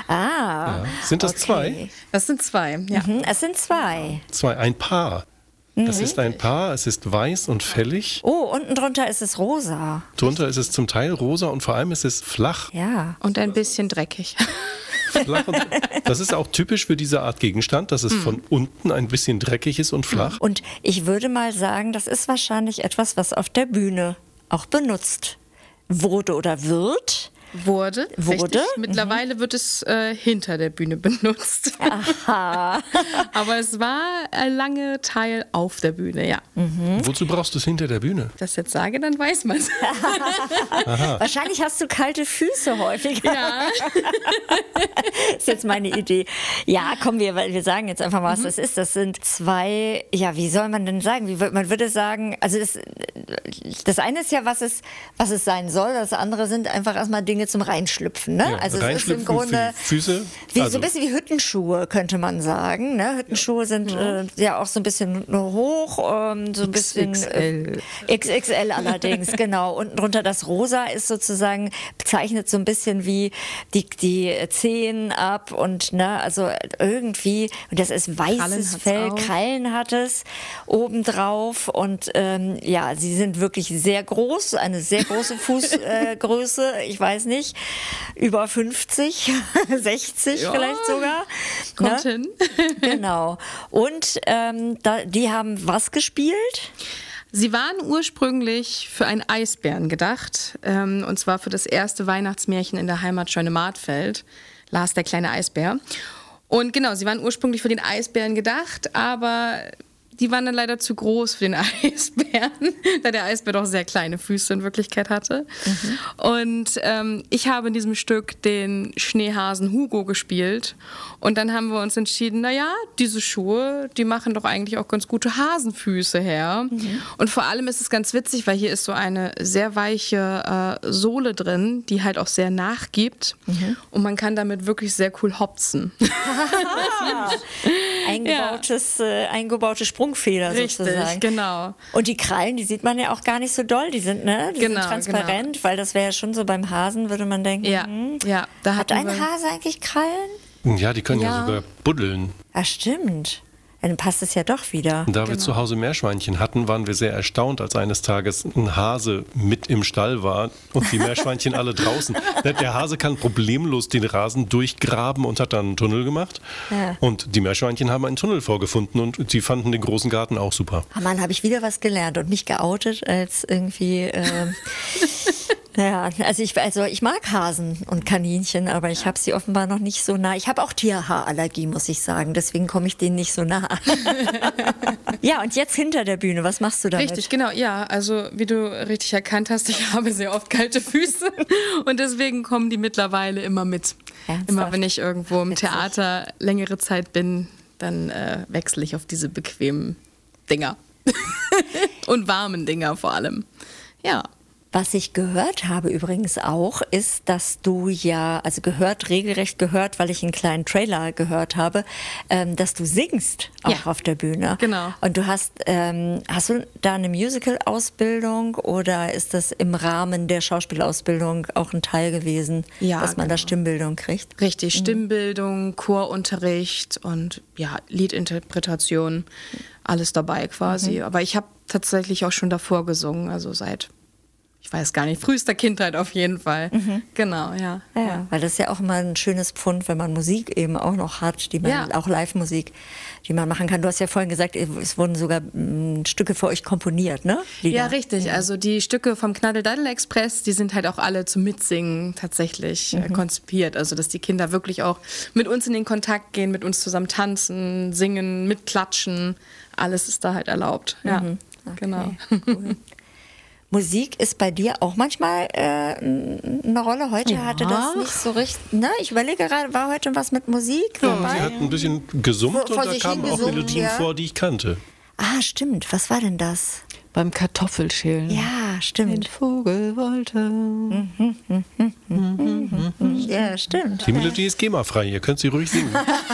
Ah. Ja. Sind das okay. zwei? Das sind zwei, ja. Mhm, es sind zwei. Zwei, ein Paar. Das ist ein Paar, es ist weiß und fällig. Oh, unten drunter ist es rosa. Drunter ist es zum Teil rosa und vor allem ist es flach. Ja. Und ein bisschen dreckig. flach und, das ist auch typisch für diese Art Gegenstand, dass es mhm. von unten ein bisschen dreckig ist und flach. Und ich würde mal sagen, das ist wahrscheinlich etwas, was auf der Bühne auch benutzt wurde oder wird. Wurde. Wurde. Richtig. Mittlerweile mhm. wird es äh, hinter der Bühne benutzt. Aha. Aber es war ein lange Teil auf der Bühne, ja. Mhm. Wozu brauchst du es hinter der Bühne? Wenn ich das jetzt sage, dann weiß man es. Wahrscheinlich hast du kalte Füße häufiger. Ja. Ist jetzt meine Idee. Ja, komm, wir, wir sagen jetzt einfach mal, was mhm. das ist. Das sind zwei, ja, wie soll man denn sagen? Wie, man würde sagen, also das, das eine ist ja, was es, was es sein soll. Das andere sind einfach erstmal Dinge zum Reinschlüpfen. Ne? Ja, also es ist im für Grunde die Füße. Wie, Also so ein bisschen wie Hüttenschuhe, könnte man sagen. Ne? Hüttenschuhe sind ja. Äh, ja auch so ein bisschen hoch, ähm, so ein bisschen X X L. Äh, X X L allerdings, genau. Unten drunter das Rosa ist sozusagen, bezeichnet so ein bisschen wie die, die Zehen ab und ne, also irgendwie, und das ist weißes Fell, auch. Krallen hat es obendrauf und ähm, ja, sie sind wirklich sehr groß, eine sehr große Fußgröße, äh, ich weiß nicht, über fünfzig, sechzig ja, vielleicht sogar. Kommt ne? hin. Genau. Und ähm, da, die haben was gespielt? Sie waren ursprünglich für einen Eisbären gedacht, ähm, und zwar für das erste Weihnachtsmärchen in der Heimatscheune Martfeld, Lars der kleine Eisbär. Und genau, sie waren ursprünglich für den Eisbären gedacht, aber die waren dann leider zu groß für den Eisbären, da der Eisbär doch sehr kleine Füße in Wirklichkeit hatte. Mhm. Und ähm, ich habe in diesem Stück den Schneehasen Hugo gespielt. Und dann haben wir uns entschieden, naja, diese Schuhe, die machen doch eigentlich auch ganz gute Hasenfüße her. Mhm. Und vor allem ist es ganz witzig, weil hier ist so eine sehr weiche äh, Sohle drin, die halt auch sehr nachgibt. Mhm. Und man kann damit wirklich sehr cool hopsen. Eingebautes, ja. äh, eingebaute Sprungfeder Richtig, sozusagen. Genau. Und die Krallen, die sieht man ja auch gar nicht so doll. Die sind, ne? Die genau, sind transparent, genau. weil das wäre ja schon so beim Hasen, würde man denken. Ja, hm, ja. Da hat ein Hase eigentlich Krallen? Ja, die können ja, ja sogar buddeln. Ah, stimmt. Dann passt es ja doch wieder. Da genau. wir zu Hause Meerschweinchen hatten, waren wir sehr erstaunt, als eines Tages ein Hase mit im Stall war und die Meerschweinchen alle draußen. Der Hase kann problemlos den Rasen durchgraben und hat dann einen Tunnel gemacht. Ja. Und die Meerschweinchen haben einen Tunnel vorgefunden und sie fanden den großen Garten auch super. Oh Mann, habe ich wieder was gelernt und mich geoutet als irgendwie... Äh, Ja, also ich, also ich mag Hasen und Kaninchen, aber ich habe sie offenbar noch nicht so nah. Ich habe auch Tierhaarallergie, muss ich sagen. Deswegen komme ich denen nicht so nah. Ja, und jetzt hinter der Bühne, was machst du damit? Richtig, genau. Ja, also wie du richtig erkannt hast, ich habe sehr oft kalte Füße und deswegen kommen die mittlerweile immer mit. Ernsthaft? Immer wenn ich irgendwo im Witzig. Theater längere Zeit bin, dann äh, wechsle ich auf diese bequemen Dinger. Und warmen Dinger vor allem. Ja. Was ich gehört habe übrigens auch, ist, dass du ja, also gehört, regelrecht gehört, weil ich einen kleinen Trailer gehört habe, ähm, dass du singst auch ja. auf der Bühne. Genau. Und du hast, ähm, hast du da eine Musical-Ausbildung oder ist das im Rahmen der Schauspielausbildung auch ein Teil gewesen, ja, dass man genau. da Stimmbildung kriegt? Richtig, mhm. Stimmbildung, Chorunterricht und ja, Liedinterpretation, alles dabei quasi. Mhm. Aber ich habe tatsächlich auch schon davor gesungen, also seit... Ich weiß gar nicht, frühester Kindheit auf jeden Fall. Mhm. Genau, ja. Ja, ja. Weil das ist ja auch immer ein schönes Pfund, wenn man Musik eben auch noch hat, die man, ja. auch Live-Musik, die man machen kann. Du hast ja vorhin gesagt, es wurden sogar m, Stücke für euch komponiert, ne? Lieder. Ja, richtig. Mhm. Also die Stücke vom Knaddel-Daddel-Express, die sind halt auch alle zum Mitsingen tatsächlich mhm. äh, konzipiert. Also dass die Kinder wirklich auch mit uns in den Kontakt gehen, mit uns zusammen tanzen, singen, mitklatschen. Alles ist da halt erlaubt. Ja, mhm. Okay. Genau. Cool. Musik ist bei dir auch manchmal äh, eine Rolle. Heute ja. hatte das nicht so richtig. Ne? Ich überlege gerade, war heute was mit Musik ja, dabei? Sie hat ein bisschen gesummt vor, vor und da kamen auch Melodien ja. vor, die ich kannte. Ah, stimmt. Was war denn das? Beim Kartoffelschälen. Ja, stimmt. Den Vogel wollte. Mhm, mhm, mhm, mhm, mhm. Ja, stimmt. Die Melodie ist GEMA-frei, ihr könnt sie ruhig singen.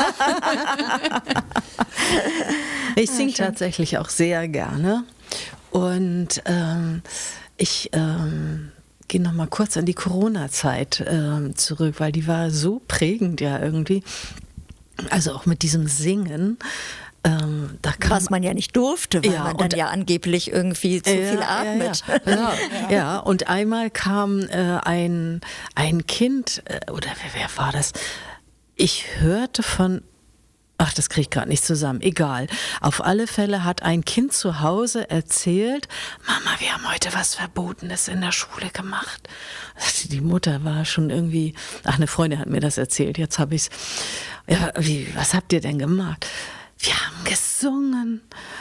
Ich singe ja, tatsächlich auch sehr gerne. Und ähm, ich ähm, gehe noch mal kurz an die Corona-Zeit ähm, zurück, weil die war so prägend ja irgendwie. Also auch mit diesem Singen. Ähm, da Was man ja nicht durfte, weil ja, man dann ja angeblich irgendwie zu ja, viel atmet. Ja, ja. ja, ja, und einmal kam äh, ein, ein Kind, äh, oder wer, wer war das? Ich hörte von... Ach, das kriege ich gerade nicht zusammen. Egal. Auf alle Fälle hat ein Kind zu Hause erzählt, Mama, wir haben heute was Verbotenes in der Schule gemacht. Die Mutter war schon irgendwie, ach, eine Freundin hat mir das erzählt, jetzt habe ich es. Ja, wie, was habt ihr denn gemacht? Wir haben gesungen.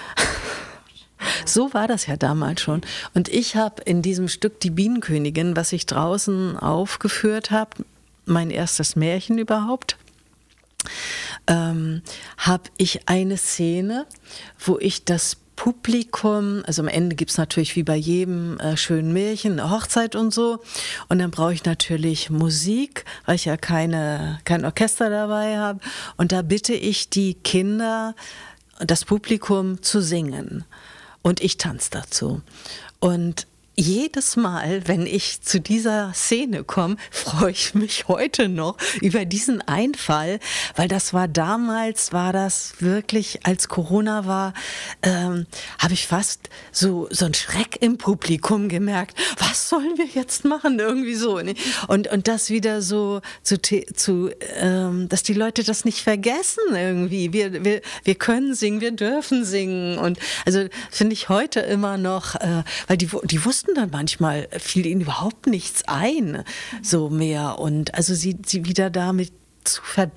So war das ja damals schon. Und ich habe in diesem Stück Die Bienenkönigin, was ich draußen aufgeführt habe, mein erstes Märchen überhaupt, ähm, habe ich eine Szene, wo ich das Publikum, also am Ende gibt es natürlich wie bei jedem äh, schönen Märchen eine Hochzeit und so, und dann brauche ich natürlich Musik, weil ich ja keine, kein Orchester dabei habe, und da bitte ich die Kinder, das Publikum zu singen und ich tanze dazu. Und jedes Mal, wenn ich zu dieser Szene komme, freue ich mich heute noch über diesen Einfall, weil das war damals, war das wirklich, als Corona war, ähm, habe ich fast so, so einen Schreck im Publikum gemerkt. Was sollen wir jetzt machen? Irgendwie so. Ne? Und, und das wieder so, zu, zu ähm, dass die Leute das nicht vergessen irgendwie. Wir, wir, wir können singen, wir dürfen singen. Und also finde ich heute immer noch, äh, weil die, die wussten dann manchmal, fiel ihnen überhaupt nichts ein, so mehr. Und also sie, sie wieder damit zu verbinden,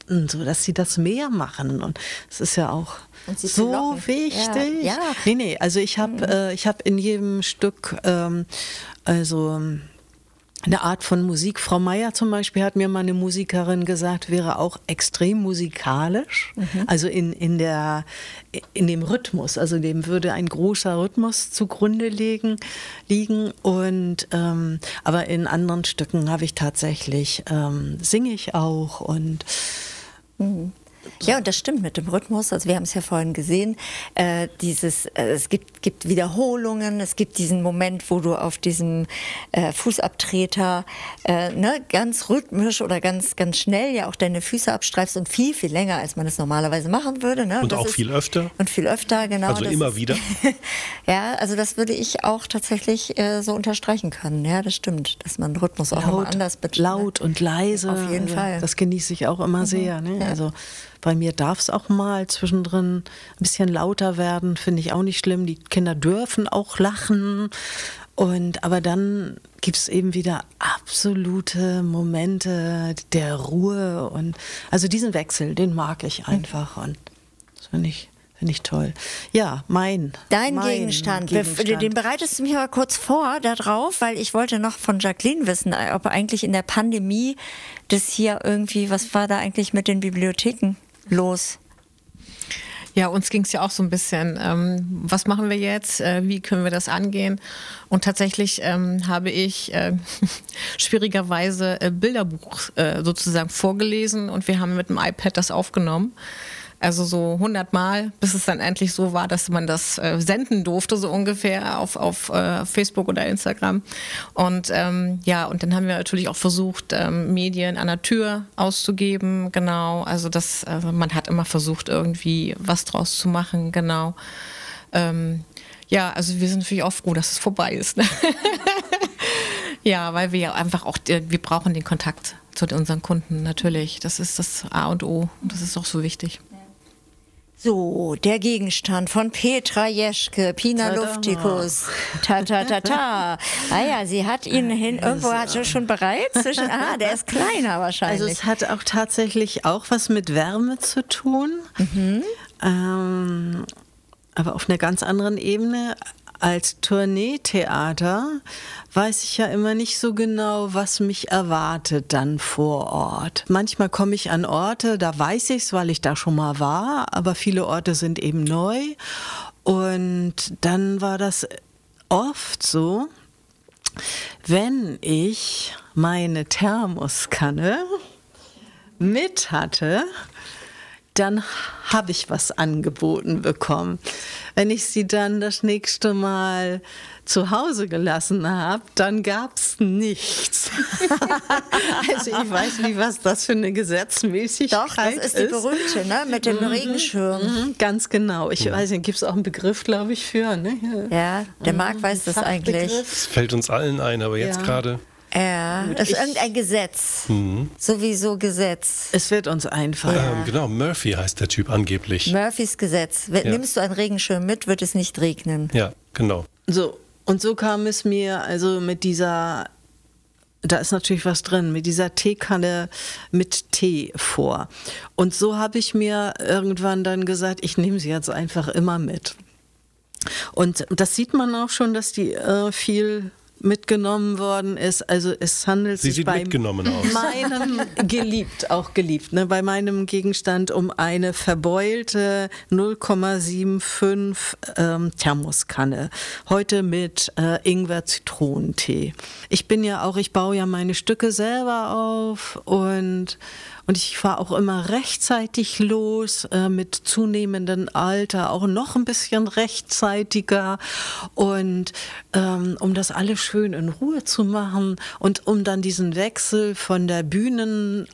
so dass sie das mehr machen. Und es ist ja auch so wichtig. Ja, ja. Nee, nee, also ich habe mhm. äh, ich hab in jedem Stück ähm, also eine Art von Musik. Frau Meier zum Beispiel hat mir mal eine Musikerin gesagt, wäre auch extrem musikalisch, mhm. also in, in, der, in dem Rhythmus, also dem würde ein großer Rhythmus zugrunde liegen. liegen. Und, ähm, aber in anderen Stücken habe ich tatsächlich, ähm, singe ich auch und mhm. Ja, und das stimmt mit dem Rhythmus. Also wir haben es ja vorhin gesehen, äh, dieses, äh, es gibt, gibt Wiederholungen, es gibt diesen Moment, wo du auf diesem äh, Fußabtreter äh, ne, ganz rhythmisch oder ganz, ganz schnell ja auch deine Füße abstreifst und viel, viel länger, als man es normalerweise machen würde. Ne? Und, und auch ist, viel öfter. Und viel öfter, genau. Also immer ist, wieder. Ja, also das würde ich auch tatsächlich äh, so unterstreichen können. Ja, das stimmt, dass man Rhythmus auch nochmal anders betont. Laut und leise. Auf jeden also, Fall. Das genieße ich auch immer mhm. sehr. Ne? Ja. Also bei mir darf es auch mal zwischendrin ein bisschen lauter werden, finde ich auch nicht schlimm. Die Kinder dürfen auch lachen. Und, aber dann gibt es eben wieder absolute Momente der Ruhe. Und also diesen Wechsel, den mag ich einfach. Und das finde ich, finde ich toll. Ja, mein. Dein mein Gegenstand. Gegenstand. Den bereitest du mich aber kurz vor da drauf, weil ich wollte noch von Jacqueline wissen, ob eigentlich in der Pandemie das hier irgendwie, was war da eigentlich mit den Bibliotheken los? Ja, uns ging es ja auch so ein bisschen, ähm, was machen wir jetzt, äh, wie können wir das angehen? Und tatsächlich ähm, habe ich äh, schwierigerweise äh, Bilderbuch äh, sozusagen vorgelesen und wir haben mit dem iPad das aufgenommen. Also so hundert Mal, bis es dann endlich so war, dass man das äh, senden durfte, so ungefähr auf, auf äh, Facebook oder Instagram. Und ähm, ja, und dann haben wir natürlich auch versucht, ähm, Medien an der Tür auszugeben, genau. Also das, also man hat immer versucht, irgendwie was draus zu machen, genau. Ähm, ja, also wir sind natürlich auch froh, dass es vorbei ist. Ne? Ja, weil wir ja einfach auch, wir brauchen den Kontakt zu unseren Kunden natürlich. Das ist das A und O und das ist auch so wichtig. So, der Gegenstand von Petra Jeschke, Pina Tada. Luftikus. Ta, ta, ta, ta. Ah ja, sie hat ihn hin, irgendwo hat sie schon bereit. Zwischen, ah, der ist kleiner wahrscheinlich. Also es hat auch tatsächlich auch was mit Wärme zu tun, mhm. ähm, aber auf einer ganz anderen Ebene. Als Tourneetheater weiß ich ja immer nicht so genau, was mich erwartet dann vor Ort. Manchmal komme ich an Orte, da weiß ich es, weil ich da schon mal war, aber viele Orte sind eben neu. Und dann war das oft so, wenn ich meine Thermoskanne mit hatte, dann habe ich was angeboten bekommen. Wenn ich sie dann das nächste Mal zu Hause gelassen habe, dann gab es nichts. Also ich weiß nicht, was das für eine Gesetzmäßigkeit ist. Doch, das ist die berühmte, ne? Mit dem mhm. Regenschirm. Mhm, ganz genau. Ich weiß nicht, gibt es auch einen Begriff, glaube ich, für. Ne? Ja, der Marc weiß das eigentlich. Es fällt uns allen ein, aber jetzt ja. gerade... Ja, das ist irgendein Gesetz. Mhm. Sowieso Gesetz. Es wird uns einfallen. Ja. Ähm, genau, Murphy heißt der Typ angeblich. Murphys Gesetz. Ja. Nimmst du einen Regenschirm mit, wird es nicht regnen. Ja, genau. So, und so kam es mir also mit dieser, da ist natürlich was drin, mit dieser Teekanne mit Tee vor. Und so habe ich mir irgendwann dann gesagt, ich nehme sie jetzt einfach immer mit. Und das sieht man auch schon, dass die äh, viel mitgenommen worden ist. Also es handelt Sie sich sieht bei mitgenommen aus. meinem geliebt, auch geliebt, ne, bei meinem Gegenstand um eine verbeulte null Komma fünfundsiebzig ähm, Thermoskanne. Heute mit äh, Ingwer-Zitronentee. Ich bin ja auch, ich baue ja meine Stücke selber auf und Und ich fahre auch immer rechtzeitig los, äh, mit zunehmendem Alter auch noch ein bisschen rechtzeitiger. Und ähm, um das alles schön in Ruhe zu machen und um dann diesen Wechsel von der Bühnenbauerin,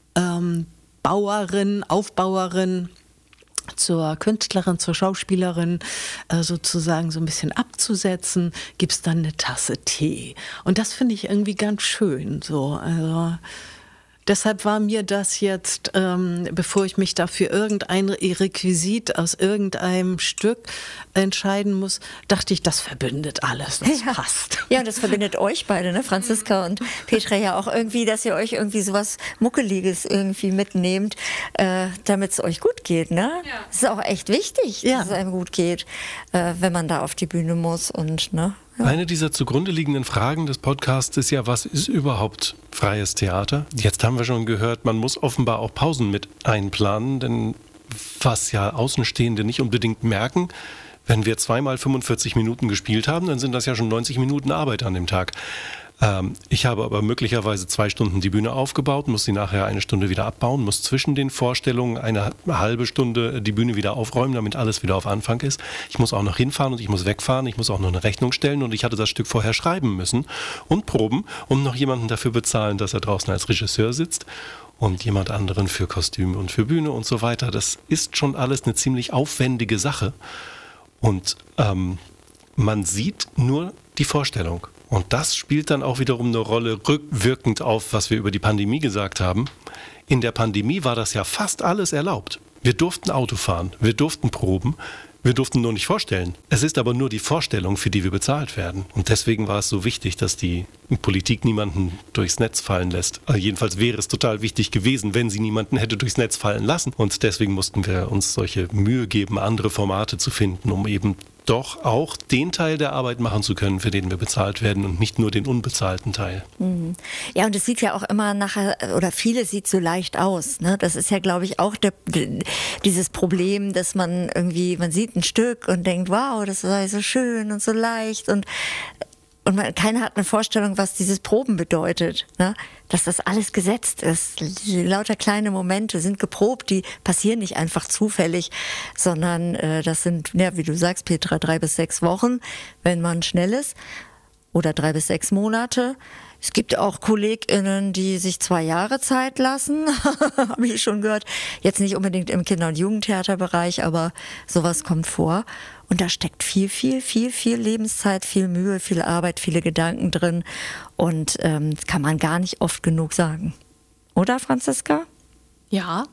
ähm, Aufbauerin zur Künstlerin, zur Schauspielerin äh, sozusagen so ein bisschen abzusetzen, gibt es dann eine Tasse Tee. Und das finde ich irgendwie ganz schön. So, also Deshalb war mir das jetzt, ähm, bevor ich mich dafür irgendein Requisit aus irgendeinem Stück entscheiden muss, dachte ich, das verbindet alles, das ja. passt. Ja, und das verbindet euch beide, ne? Franziska und Petra ja auch irgendwie, dass ihr euch irgendwie sowas Muckeliges irgendwie mitnehmt, äh, damit es euch gut geht, ne? Ja. Das ist auch echt wichtig, ja. dass es einem gut geht, äh, wenn man da auf die Bühne muss und, ne? Ja. Eine dieser zugrunde liegenden Fragen des Podcasts ist ja, was ist überhaupt freies Theater? Jetzt haben wir schon gehört, man muss offenbar auch Pausen mit einplanen, denn was ja Außenstehende nicht unbedingt merken, wenn wir zweimal fünfundvierzig Minuten gespielt haben, dann sind das ja schon neunzig Minuten Arbeit an dem Tag. Ähm, ich habe aber möglicherweise zwei Stunden die Bühne aufgebaut, muss sie nachher eine Stunde wieder abbauen, muss zwischen den Vorstellungen eine halbe Stunde die Bühne wieder aufräumen, damit alles wieder auf Anfang ist. Ich muss auch noch hinfahren und ich muss wegfahren, ich muss auch noch eine Rechnung stellen und ich hatte das Stück vorher schreiben müssen und proben und noch jemanden dafür bezahlen, dass er draußen als Regisseur sitzt und jemand anderen für Kostüme und für Bühne und so weiter. Das ist schon alles eine ziemlich aufwendige Sache und ähm, man sieht nur die Vorstellung. Und das spielt dann auch wiederum eine Rolle rückwirkend auf, was wir über die Pandemie gesagt haben. In der Pandemie war das ja fast alles erlaubt. Wir durften Auto fahren, wir durften proben, wir durften nur nicht vorstellen. Es ist aber nur die Vorstellung, für die wir bezahlt werden. Und deswegen war es so wichtig, dass die Politik niemanden durchs Netz fallen lässt. Also jedenfalls wäre es total wichtig gewesen, wenn sie niemanden hätte durchs Netz fallen lassen. Und deswegen mussten wir uns solche Mühe geben, andere Formate zu finden, um eben doch auch den Teil der Arbeit machen zu können, für den wir bezahlt werden und nicht nur den unbezahlten Teil. Mhm. Ja, und es sieht ja auch immer nachher, oder viele sieht so leicht aus, ne? Das ist ja, glaube ich, auch der, dieses Problem, dass man irgendwie, man sieht ein Stück und denkt, wow, das sei so schön und so leicht und Und man, keiner hat eine Vorstellung, was dieses Proben bedeutet, ne? Dass das alles gesetzt ist. Die lauter kleine Momente sind geprobt, die passieren nicht einfach zufällig, sondern äh, das sind, ja, wie du sagst, Petra, drei bis sechs Wochen, wenn man schnell ist, oder drei bis sechs Monate. Es gibt auch KollegInnen, die sich zwei Jahre Zeit lassen, habe ich schon gehört. Jetzt nicht unbedingt im Kinder- und Jugendtheaterbereich, aber sowas kommt vor. Und da steckt viel, viel, viel, viel Lebenszeit, viel Mühe, viel Arbeit, viele Gedanken drin. Und ähm, das kann man gar nicht oft genug sagen. Oder, Franziska? Ja,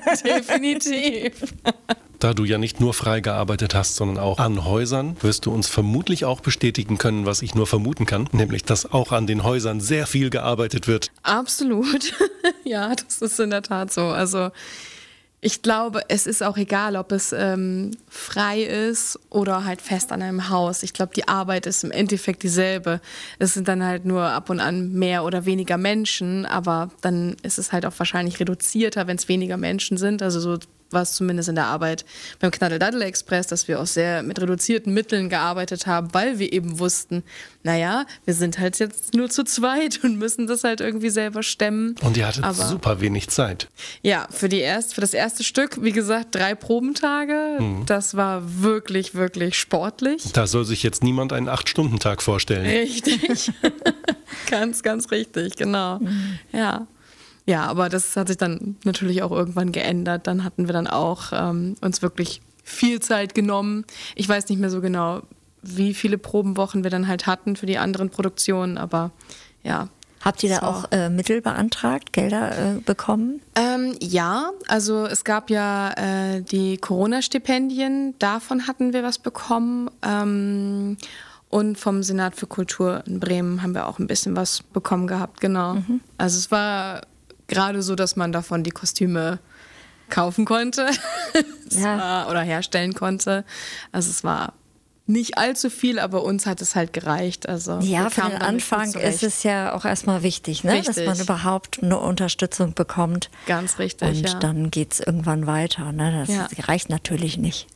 definitiv. Da du ja nicht nur frei gearbeitet hast, sondern auch an Häusern, wirst du uns vermutlich auch bestätigen können, was ich nur vermuten kann, nämlich, dass auch an den Häusern sehr viel gearbeitet wird. Absolut. Ja, das ist in der Tat so. Also ich glaube, es ist auch egal, ob es ähm, frei ist oder halt fest an einem Haus. Ich glaube, die Arbeit ist im Endeffekt dieselbe. Es sind dann halt nur ab und an mehr oder weniger Menschen, aber dann ist es halt auch wahrscheinlich reduzierter, wenn es weniger Menschen sind. Also so war es zumindest in der Arbeit beim Knaddel-Daddel-Express, dass wir auch sehr mit reduzierten Mitteln gearbeitet haben, weil wir eben wussten, naja, wir sind halt jetzt nur zu zweit und müssen das halt irgendwie selber stemmen. Und ihr hattet Aber super wenig Zeit. Ja, für, die erst, für das erste Stück, wie gesagt, drei Probentage. Mhm. Das war wirklich, wirklich sportlich. Da soll sich jetzt niemand einen acht-Stunden-Tag vorstellen. Richtig. Ganz, ganz richtig, genau. Mhm. Ja. Ja, aber das hat sich dann natürlich auch irgendwann geändert. Dann hatten wir dann auch ähm, uns wirklich viel Zeit genommen. Ich weiß nicht mehr so genau, wie viele Probenwochen wir dann halt hatten für die anderen Produktionen, aber ja. Habt ihr da so auch äh, Mittel beantragt, Gelder äh, bekommen? Ähm, ja, also es gab ja äh, die Corona-Stipendien, davon hatten wir was bekommen. Ähm, und vom Senat für Kultur in Bremen haben wir auch ein bisschen was bekommen gehabt, genau. Mhm. Also es war gerade so, dass man davon die Kostüme kaufen konnte ja. war, oder herstellen konnte. Also es war nicht allzu viel, aber uns hat es halt gereicht. Also ja, für den Anfang ist es ja auch erstmal wichtig, ne? Richtig. Dass man überhaupt eine Unterstützung bekommt. Ganz richtig, Und ja. dann geht es irgendwann weiter. Ne? Das ja. reicht natürlich nicht.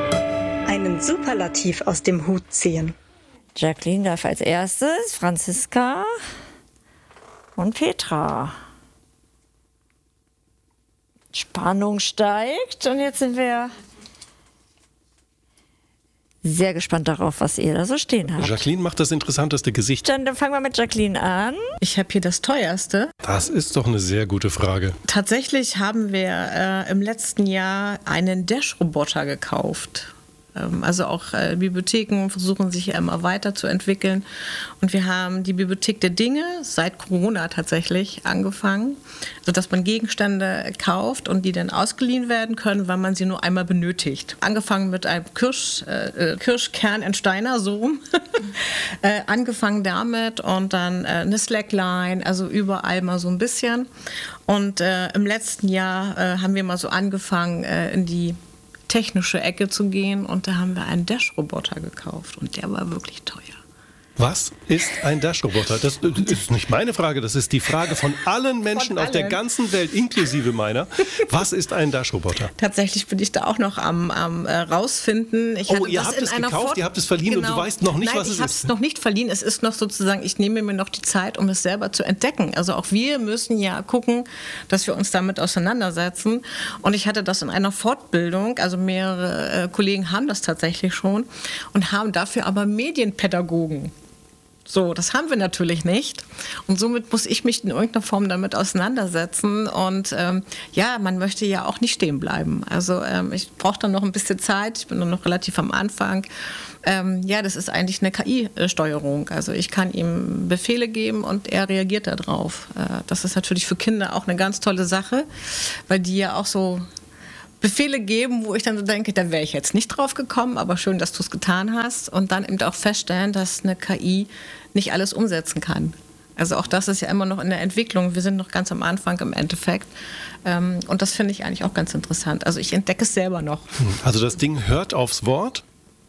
Einen Superlativ aus dem Hut ziehen. Jacqueline darf als erstes, Franziska und Petra. Spannung steigt und jetzt sind wir sehr gespannt darauf, was ihr da so stehen habt. Jacqueline macht das interessanteste Gesicht. Dann, dann fangen wir mit Jacqueline an. Ich habe hier das teuerste. Das ist doch eine sehr gute Frage. Tatsächlich haben wir äh, im letzten Jahr einen Dash-Roboter gekauft. Also auch äh, Bibliotheken versuchen sich ja immer weiterzuentwickeln. Und wir haben die Bibliothek der Dinge seit Corona tatsächlich angefangen, sodass man Gegenstände kauft und die dann ausgeliehen werden können, weil man sie nur einmal benötigt. Angefangen mit einem Kirsch, äh, Kirschkernentsteiner, so rum. äh, angefangen damit und dann äh, eine Slackline, also überall mal so ein bisschen. Und äh, im letzten Jahr äh, haben wir mal so angefangen, äh, in die technische Ecke zu gehen und da haben wir einen Dash-Roboter gekauft und der war wirklich teuer. Was ist ein Dash-Roboter? Das ist nicht meine Frage, das ist die Frage von allen Menschen von allen. auf der ganzen Welt, inklusive meiner. Was ist ein Dash-Roboter? Tatsächlich bin ich da auch noch am, am äh, rausfinden. Ich oh, ihr habt es gekauft, Fort- ihr habt es verliehen genau. und du weißt noch nicht, Nein, was es ist? ich habe es noch nicht verliehen. Es ist noch sozusagen, ich nehme mir noch die Zeit, um es selber zu entdecken. Also auch wir müssen ja gucken, dass wir uns damit auseinandersetzen. Und ich hatte das in einer Fortbildung, also mehrere äh, Kollegen haben das tatsächlich schon und haben dafür aber Medienpädagogen. So, das haben wir natürlich nicht. Und somit muss ich mich in irgendeiner Form damit auseinandersetzen. Und ähm, ja, man möchte ja auch nicht stehen bleiben. Also ähm, ich brauche dann noch ein bisschen Zeit. Ich bin noch relativ am Anfang. Ähm, ja, das ist eigentlich eine K I-Steuerung. Also ich kann ihm Befehle geben und er reagiert darauf. Äh, das ist natürlich für Kinder auch eine ganz tolle Sache, weil die ja auch so Befehle geben, wo ich dann so denke, da wäre ich jetzt nicht drauf gekommen, aber schön, dass du es getan hast. Und dann eben auch feststellen, dass eine K I nicht alles umsetzen kann. Also auch das ist ja immer noch in der Entwicklung. Wir sind noch ganz am Anfang im Endeffekt. Und das finde ich eigentlich auch ganz interessant. Also ich entdecke es selber noch. Also das Ding hört aufs Wort?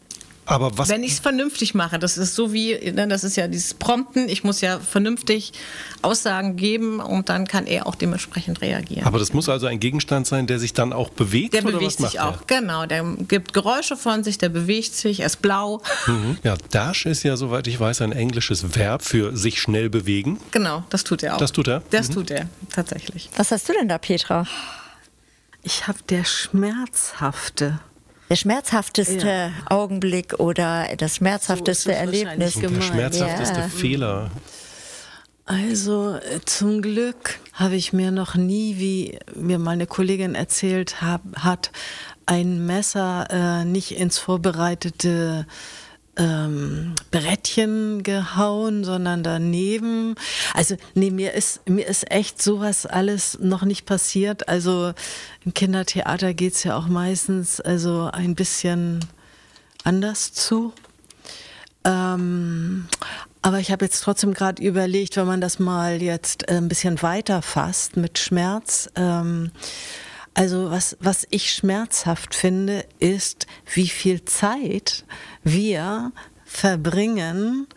Aber was? Wenn ich es vernünftig mache, das ist so wie, ne, das ist ja dieses Prompten, ich muss ja vernünftig Aussagen geben und dann kann er auch dementsprechend reagieren. Aber das muss also ein Gegenstand sein, der sich dann auch bewegt? Der oder bewegt was sich macht auch, der? Genau, der gibt Geräusche von sich, der bewegt sich, er ist blau. Mhm. Ja, Dash ist ja, soweit ich weiß, ein englisches Verb für sich schnell bewegen. Genau, das tut er auch. Das tut er? Das mhm. tut er, tatsächlich. Was hast du denn da, Petra? Ich habe der schmerzhafte. Der schmerzhafteste ja. Augenblick oder das schmerzhafteste so Erlebnis. Der schmerzhafteste ja. Fehler. Also zum Glück habe ich mir noch nie, wie mir meine Kollegin erzählt hab, hat, ein Messer äh, nicht ins vorbereitete Ähm, Brettchen gehauen, sondern daneben. Also nee, mir ist, mir ist echt sowas alles noch nicht passiert. Also im Kindertheater geht es ja auch meistens also ein bisschen anders zu. Ähm, aber ich habe jetzt trotzdem gerade überlegt, wenn man das mal jetzt ein bisschen weiter fasst mit Schmerz. Ähm, Also was, was ich schmerzhaft finde, ist, wie viel Zeit wir verbringen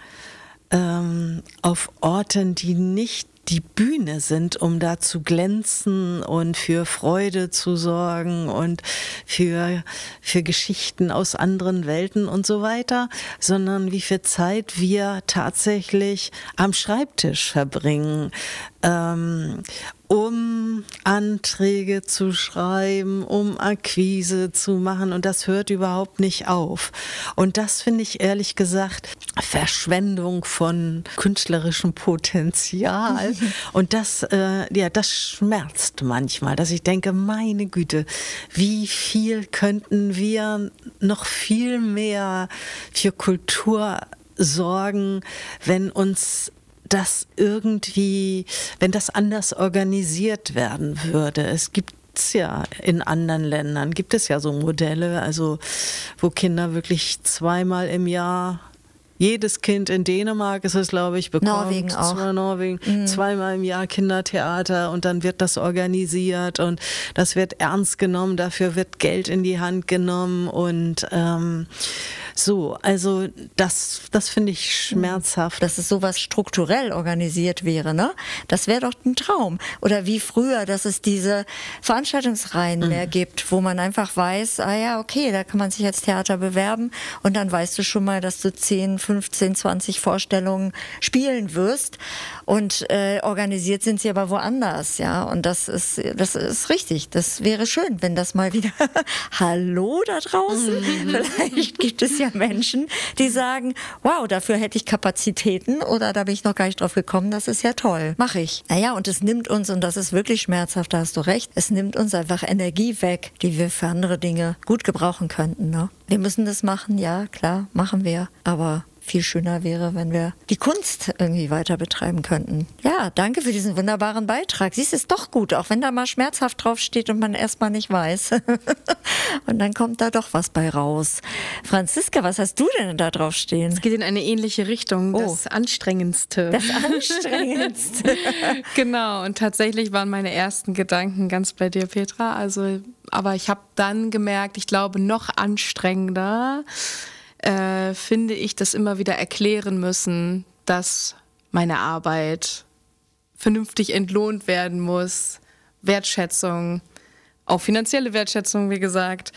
ähm, auf Orten, die nicht die Bühne sind, um da zu glänzen und für Freude zu sorgen und für, für Geschichten aus anderen Welten und so weiter, sondern wie viel Zeit wir tatsächlich am Schreibtisch verbringen, ähm, um Anträge zu schreiben, um Akquise zu machen, und das hört überhaupt nicht auf. Und das finde ich ehrlich gesagt Verschwendung von künstlerischem Potenzial. Und das, äh, ja, das schmerzt manchmal, dass ich denke, meine Güte, wie viel könnten wir noch viel mehr für Kultur sorgen, wenn uns das irgendwie, wenn das anders organisiert werden würde. Es gibt ja in anderen Ländern, gibt es ja so Modelle, also wo Kinder wirklich zweimal im Jahr, jedes Kind in Dänemark ist es, glaube ich, bekommt, Norwegen auch. Zwei, Norwegen, mhm. zweimal im Jahr Kindertheater, und dann wird das organisiert und das wird ernst genommen, dafür wird Geld in die Hand genommen und ähm, so, also das, das finde ich schmerzhaft. Dass es sowas strukturell organisiert wäre, ne? Das wäre doch ein Traum. Oder wie früher, dass es diese Veranstaltungsreihen mhm. mehr gibt, wo man einfach weiß, ah ja, okay, da kann man sich als Theater bewerben und dann weißt du schon mal, dass du zehn, fünfzehn, zwanzig Vorstellungen spielen wirst, und äh, organisiert sind sie aber woanders, ja, und das ist, das ist richtig. Das wäre schön, wenn das mal wieder Hallo da draußen, mhm. vielleicht gibt es ja Menschen, die sagen, wow, dafür hätte ich Kapazitäten, oder da bin ich noch gar nicht drauf gekommen, das ist ja toll, mache ich. Naja, und es nimmt uns, und das ist wirklich schmerzhaft, da hast du recht, es nimmt uns einfach Energie weg, die wir für andere Dinge gut gebrauchen könnten, ne? Wir müssen das machen, ja, klar, machen wir. Aber viel schöner wäre, wenn wir die Kunst irgendwie weiter betreiben könnten. Ja, danke für diesen wunderbaren Beitrag. Siehst, ist doch gut, auch wenn da mal schmerzhaft draufsteht und man erstmal nicht weiß. Und dann kommt da doch was bei raus. Franziska, was hast du denn da drauf stehen? Es geht in eine ähnliche Richtung, Oh. das Anstrengendste. Das Anstrengendste. Genau, und tatsächlich waren meine ersten Gedanken ganz bei dir, Petra. Also, aber ich habe dann gemerkt, ich glaube, noch anstrengender äh, finde ich das immer wieder erklären müssen, dass meine Arbeit vernünftig entlohnt werden muss, Wertschätzung, auch finanzielle Wertschätzung, wie gesagt.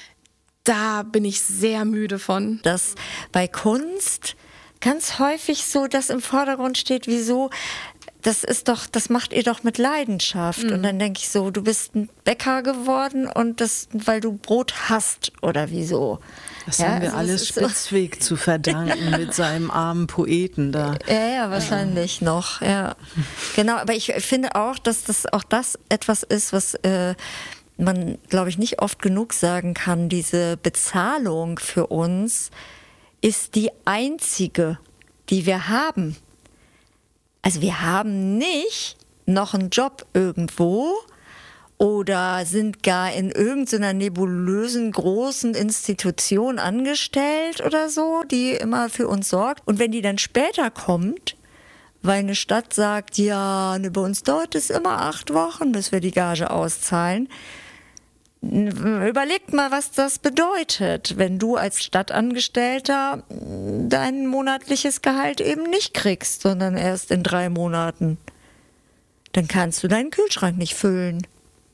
Da bin ich sehr müde von. Dass bei Kunst ganz häufig so das im Vordergrund steht, wieso, das ist doch, das macht ihr doch mit Leidenschaft. Mhm. Und dann denke ich so, du bist ein Bäcker geworden und das, weil du Brot hast oder wieso. Das ja, haben wir also alles Spitzweg so zu verdanken mit seinem armen Poeten da. Ja, ja, wahrscheinlich ja. noch, ja. Genau, aber ich finde auch, dass das auch das etwas ist, was äh, man, glaube ich, nicht oft genug sagen kann. Diese Bezahlung für uns ist die einzige, die wir haben. Also wir haben nicht noch einen Job irgendwo oder sind gar in irgendeiner nebulösen großen Institution angestellt oder so, die immer für uns sorgt. Und wenn die dann später kommt, weil eine Stadt sagt, ja, ne, bei uns dauert es immer acht Wochen, bis wir die Gage auszahlen, überlegt mal, was das bedeutet, wenn du als Stadtangestellter dein monatliches Gehalt eben nicht kriegst, sondern erst in drei Monaten. Dann kannst du deinen Kühlschrank nicht füllen.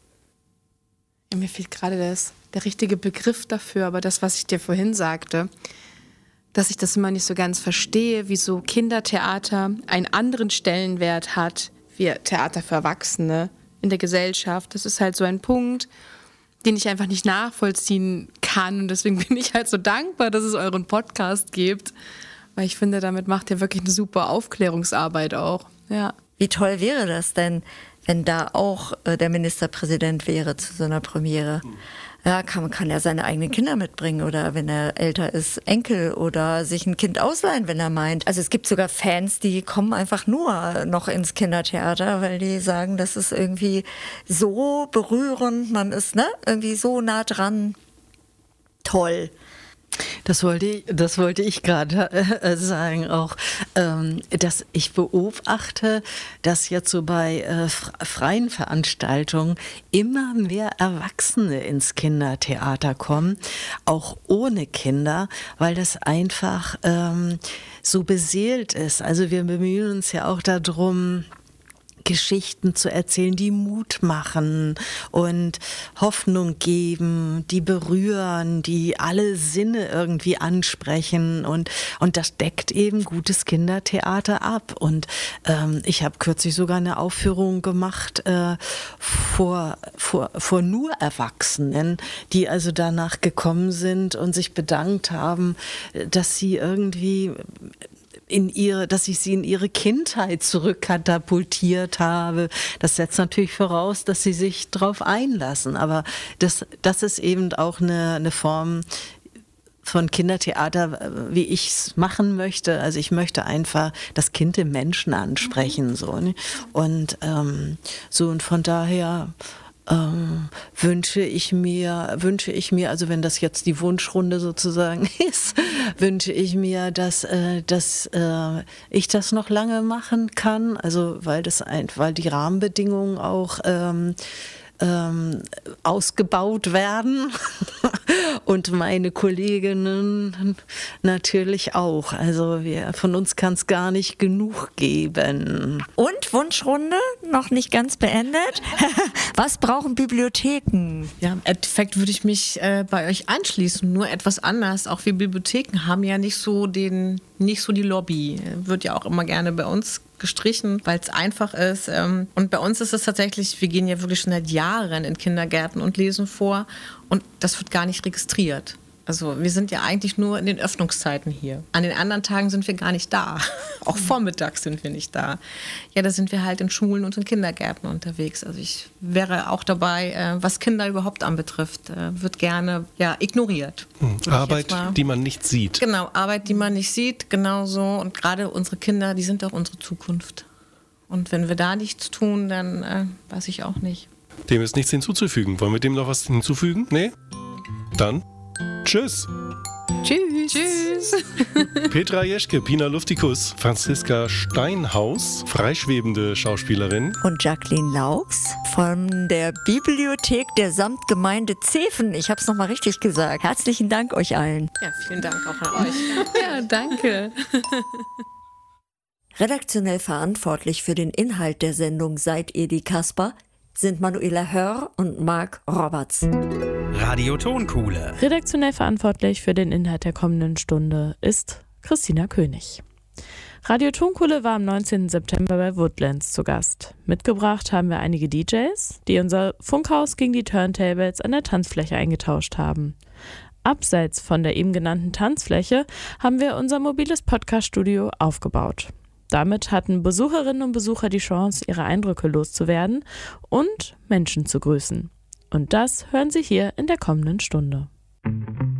Ja, mir fehlt gerade das, der richtige Begriff dafür, aber das, was ich dir vorhin sagte, dass ich das immer nicht so ganz verstehe, wieso Kindertheater einen anderen Stellenwert hat wie Theater für Erwachsene in der Gesellschaft. Das ist halt so ein Punkt, den ich einfach nicht nachvollziehen kann. Und deswegen bin ich halt so dankbar, dass es euren Podcast gibt. Weil ich finde, damit macht ihr wirklich eine super Aufklärungsarbeit auch. Ja. Wie toll wäre das denn, wenn da auch äh, der Ministerpräsident wäre zu so einer Premiere? Ja, kann, kann er seine eigenen Kinder mitbringen oder wenn er älter ist, Enkel oder sich ein Kind ausleihen, wenn er meint. Also es gibt sogar Fans, die kommen einfach nur noch ins Kindertheater, weil die sagen, das ist irgendwie so berührend, man ist ne irgendwie so nah dran. Toll. Das wollte ich, das wollte ich gerade äh, sagen auch, ähm, dass ich beobachte, dass jetzt so bei äh, freien Veranstaltungen immer mehr Erwachsene ins Kindertheater kommen, auch ohne Kinder, weil das einfach ähm, so beseelt ist. Also wir bemühen uns ja auch darum, Geschichten zu erzählen, die Mut machen und Hoffnung geben, die berühren, die alle Sinne irgendwie ansprechen und, und das deckt eben gutes Kindertheater ab. Und ähm, ich habe kürzlich sogar eine Aufführung gemacht äh, vor, vor, vor nur Erwachsenen, die also danach gekommen sind und sich bedankt haben, dass sie irgendwie in ihre, dass ich sie in ihre Kindheit zurückkatapultiert habe. Das setzt natürlich voraus, dass sie sich darauf einlassen. Aber das, das ist eben auch eine, eine Form von Kindertheater, wie ich es machen möchte. Also ich möchte einfach das Kind im Menschen ansprechen. So, ne? Und ähm, so und von daher Ähm, wünsche ich mir, wünsche ich mir, also wenn das jetzt die Wunschrunde sozusagen ist, wünsche ich mir, dass, äh, dass äh, ich das noch lange machen kann, also weil das ein, weil die Rahmenbedingungen auch ähm, ähm, ausgebaut werden und meine Kolleginnen natürlich auch. Also wir, von uns kann es gar nicht genug geben. Und Wunschrunde noch nicht ganz beendet. Was brauchen Bibliotheken? Ja, im Endeffekt würde ich mich äh, bei euch anschließen, nur etwas anders. Auch wir Bibliotheken haben ja nicht so den, nicht so die Lobby. Wird ja auch immer gerne bei uns gestrichen, weil es einfach ist. Und bei uns ist es tatsächlich, wir gehen ja wirklich schon seit Jahren in Kindergärten und lesen vor und das wird gar nicht registriert. Also wir sind ja eigentlich nur in den Öffnungszeiten hier. An den anderen Tagen sind wir gar nicht da. Auch vormittags sind wir nicht da. Ja, da sind wir halt in Schulen und in Kindergärten unterwegs. Also ich wäre auch dabei, was Kinder überhaupt anbetrifft, wird gerne ja, ignoriert. Hm. Arbeit, die man nicht sieht. Genau, Arbeit, die man nicht sieht, genau so. Und gerade unsere Kinder, die sind auch unsere Zukunft. Und wenn wir da nichts tun, dann äh, weiß ich auch nicht. Dem ist nichts hinzuzufügen. Wollen wir dem noch was hinzufügen? Nee? Dann tschüss. Tschüss. Tschüss. Petra Jeschke, Pina Luftikus, Franziska Steinhaus, freischwebende Schauspielerin. Und Jacqueline Laux von der Bibliothek der Samtgemeinde Zeven. Ich habe es nochmal richtig gesagt. Herzlichen Dank euch allen. Ja, vielen Dank auch an euch. Ja, danke. Redaktionell verantwortlich für den Inhalt der Sendung seid ihr die Kasper, sind Manuela Hörr und Marc Roberts. Radio Tonkuhle. Redaktionell verantwortlich für den Inhalt der kommenden Stunde ist Christina König. Radio Tonkuhle war am neunzehnten September bei Woodlands zu Gast. Mitgebracht haben wir einige D Js, die unser Funkhaus gegen die Turntables an der Tanzfläche eingetauscht haben. Abseits von der eben genannten Tanzfläche haben wir unser mobiles Podcast-Studio aufgebaut. Damit hatten Besucherinnen und Besucher die Chance, ihre Eindrücke loszuwerden und Menschen zu grüßen. Und das hören Sie hier in der kommenden Stunde.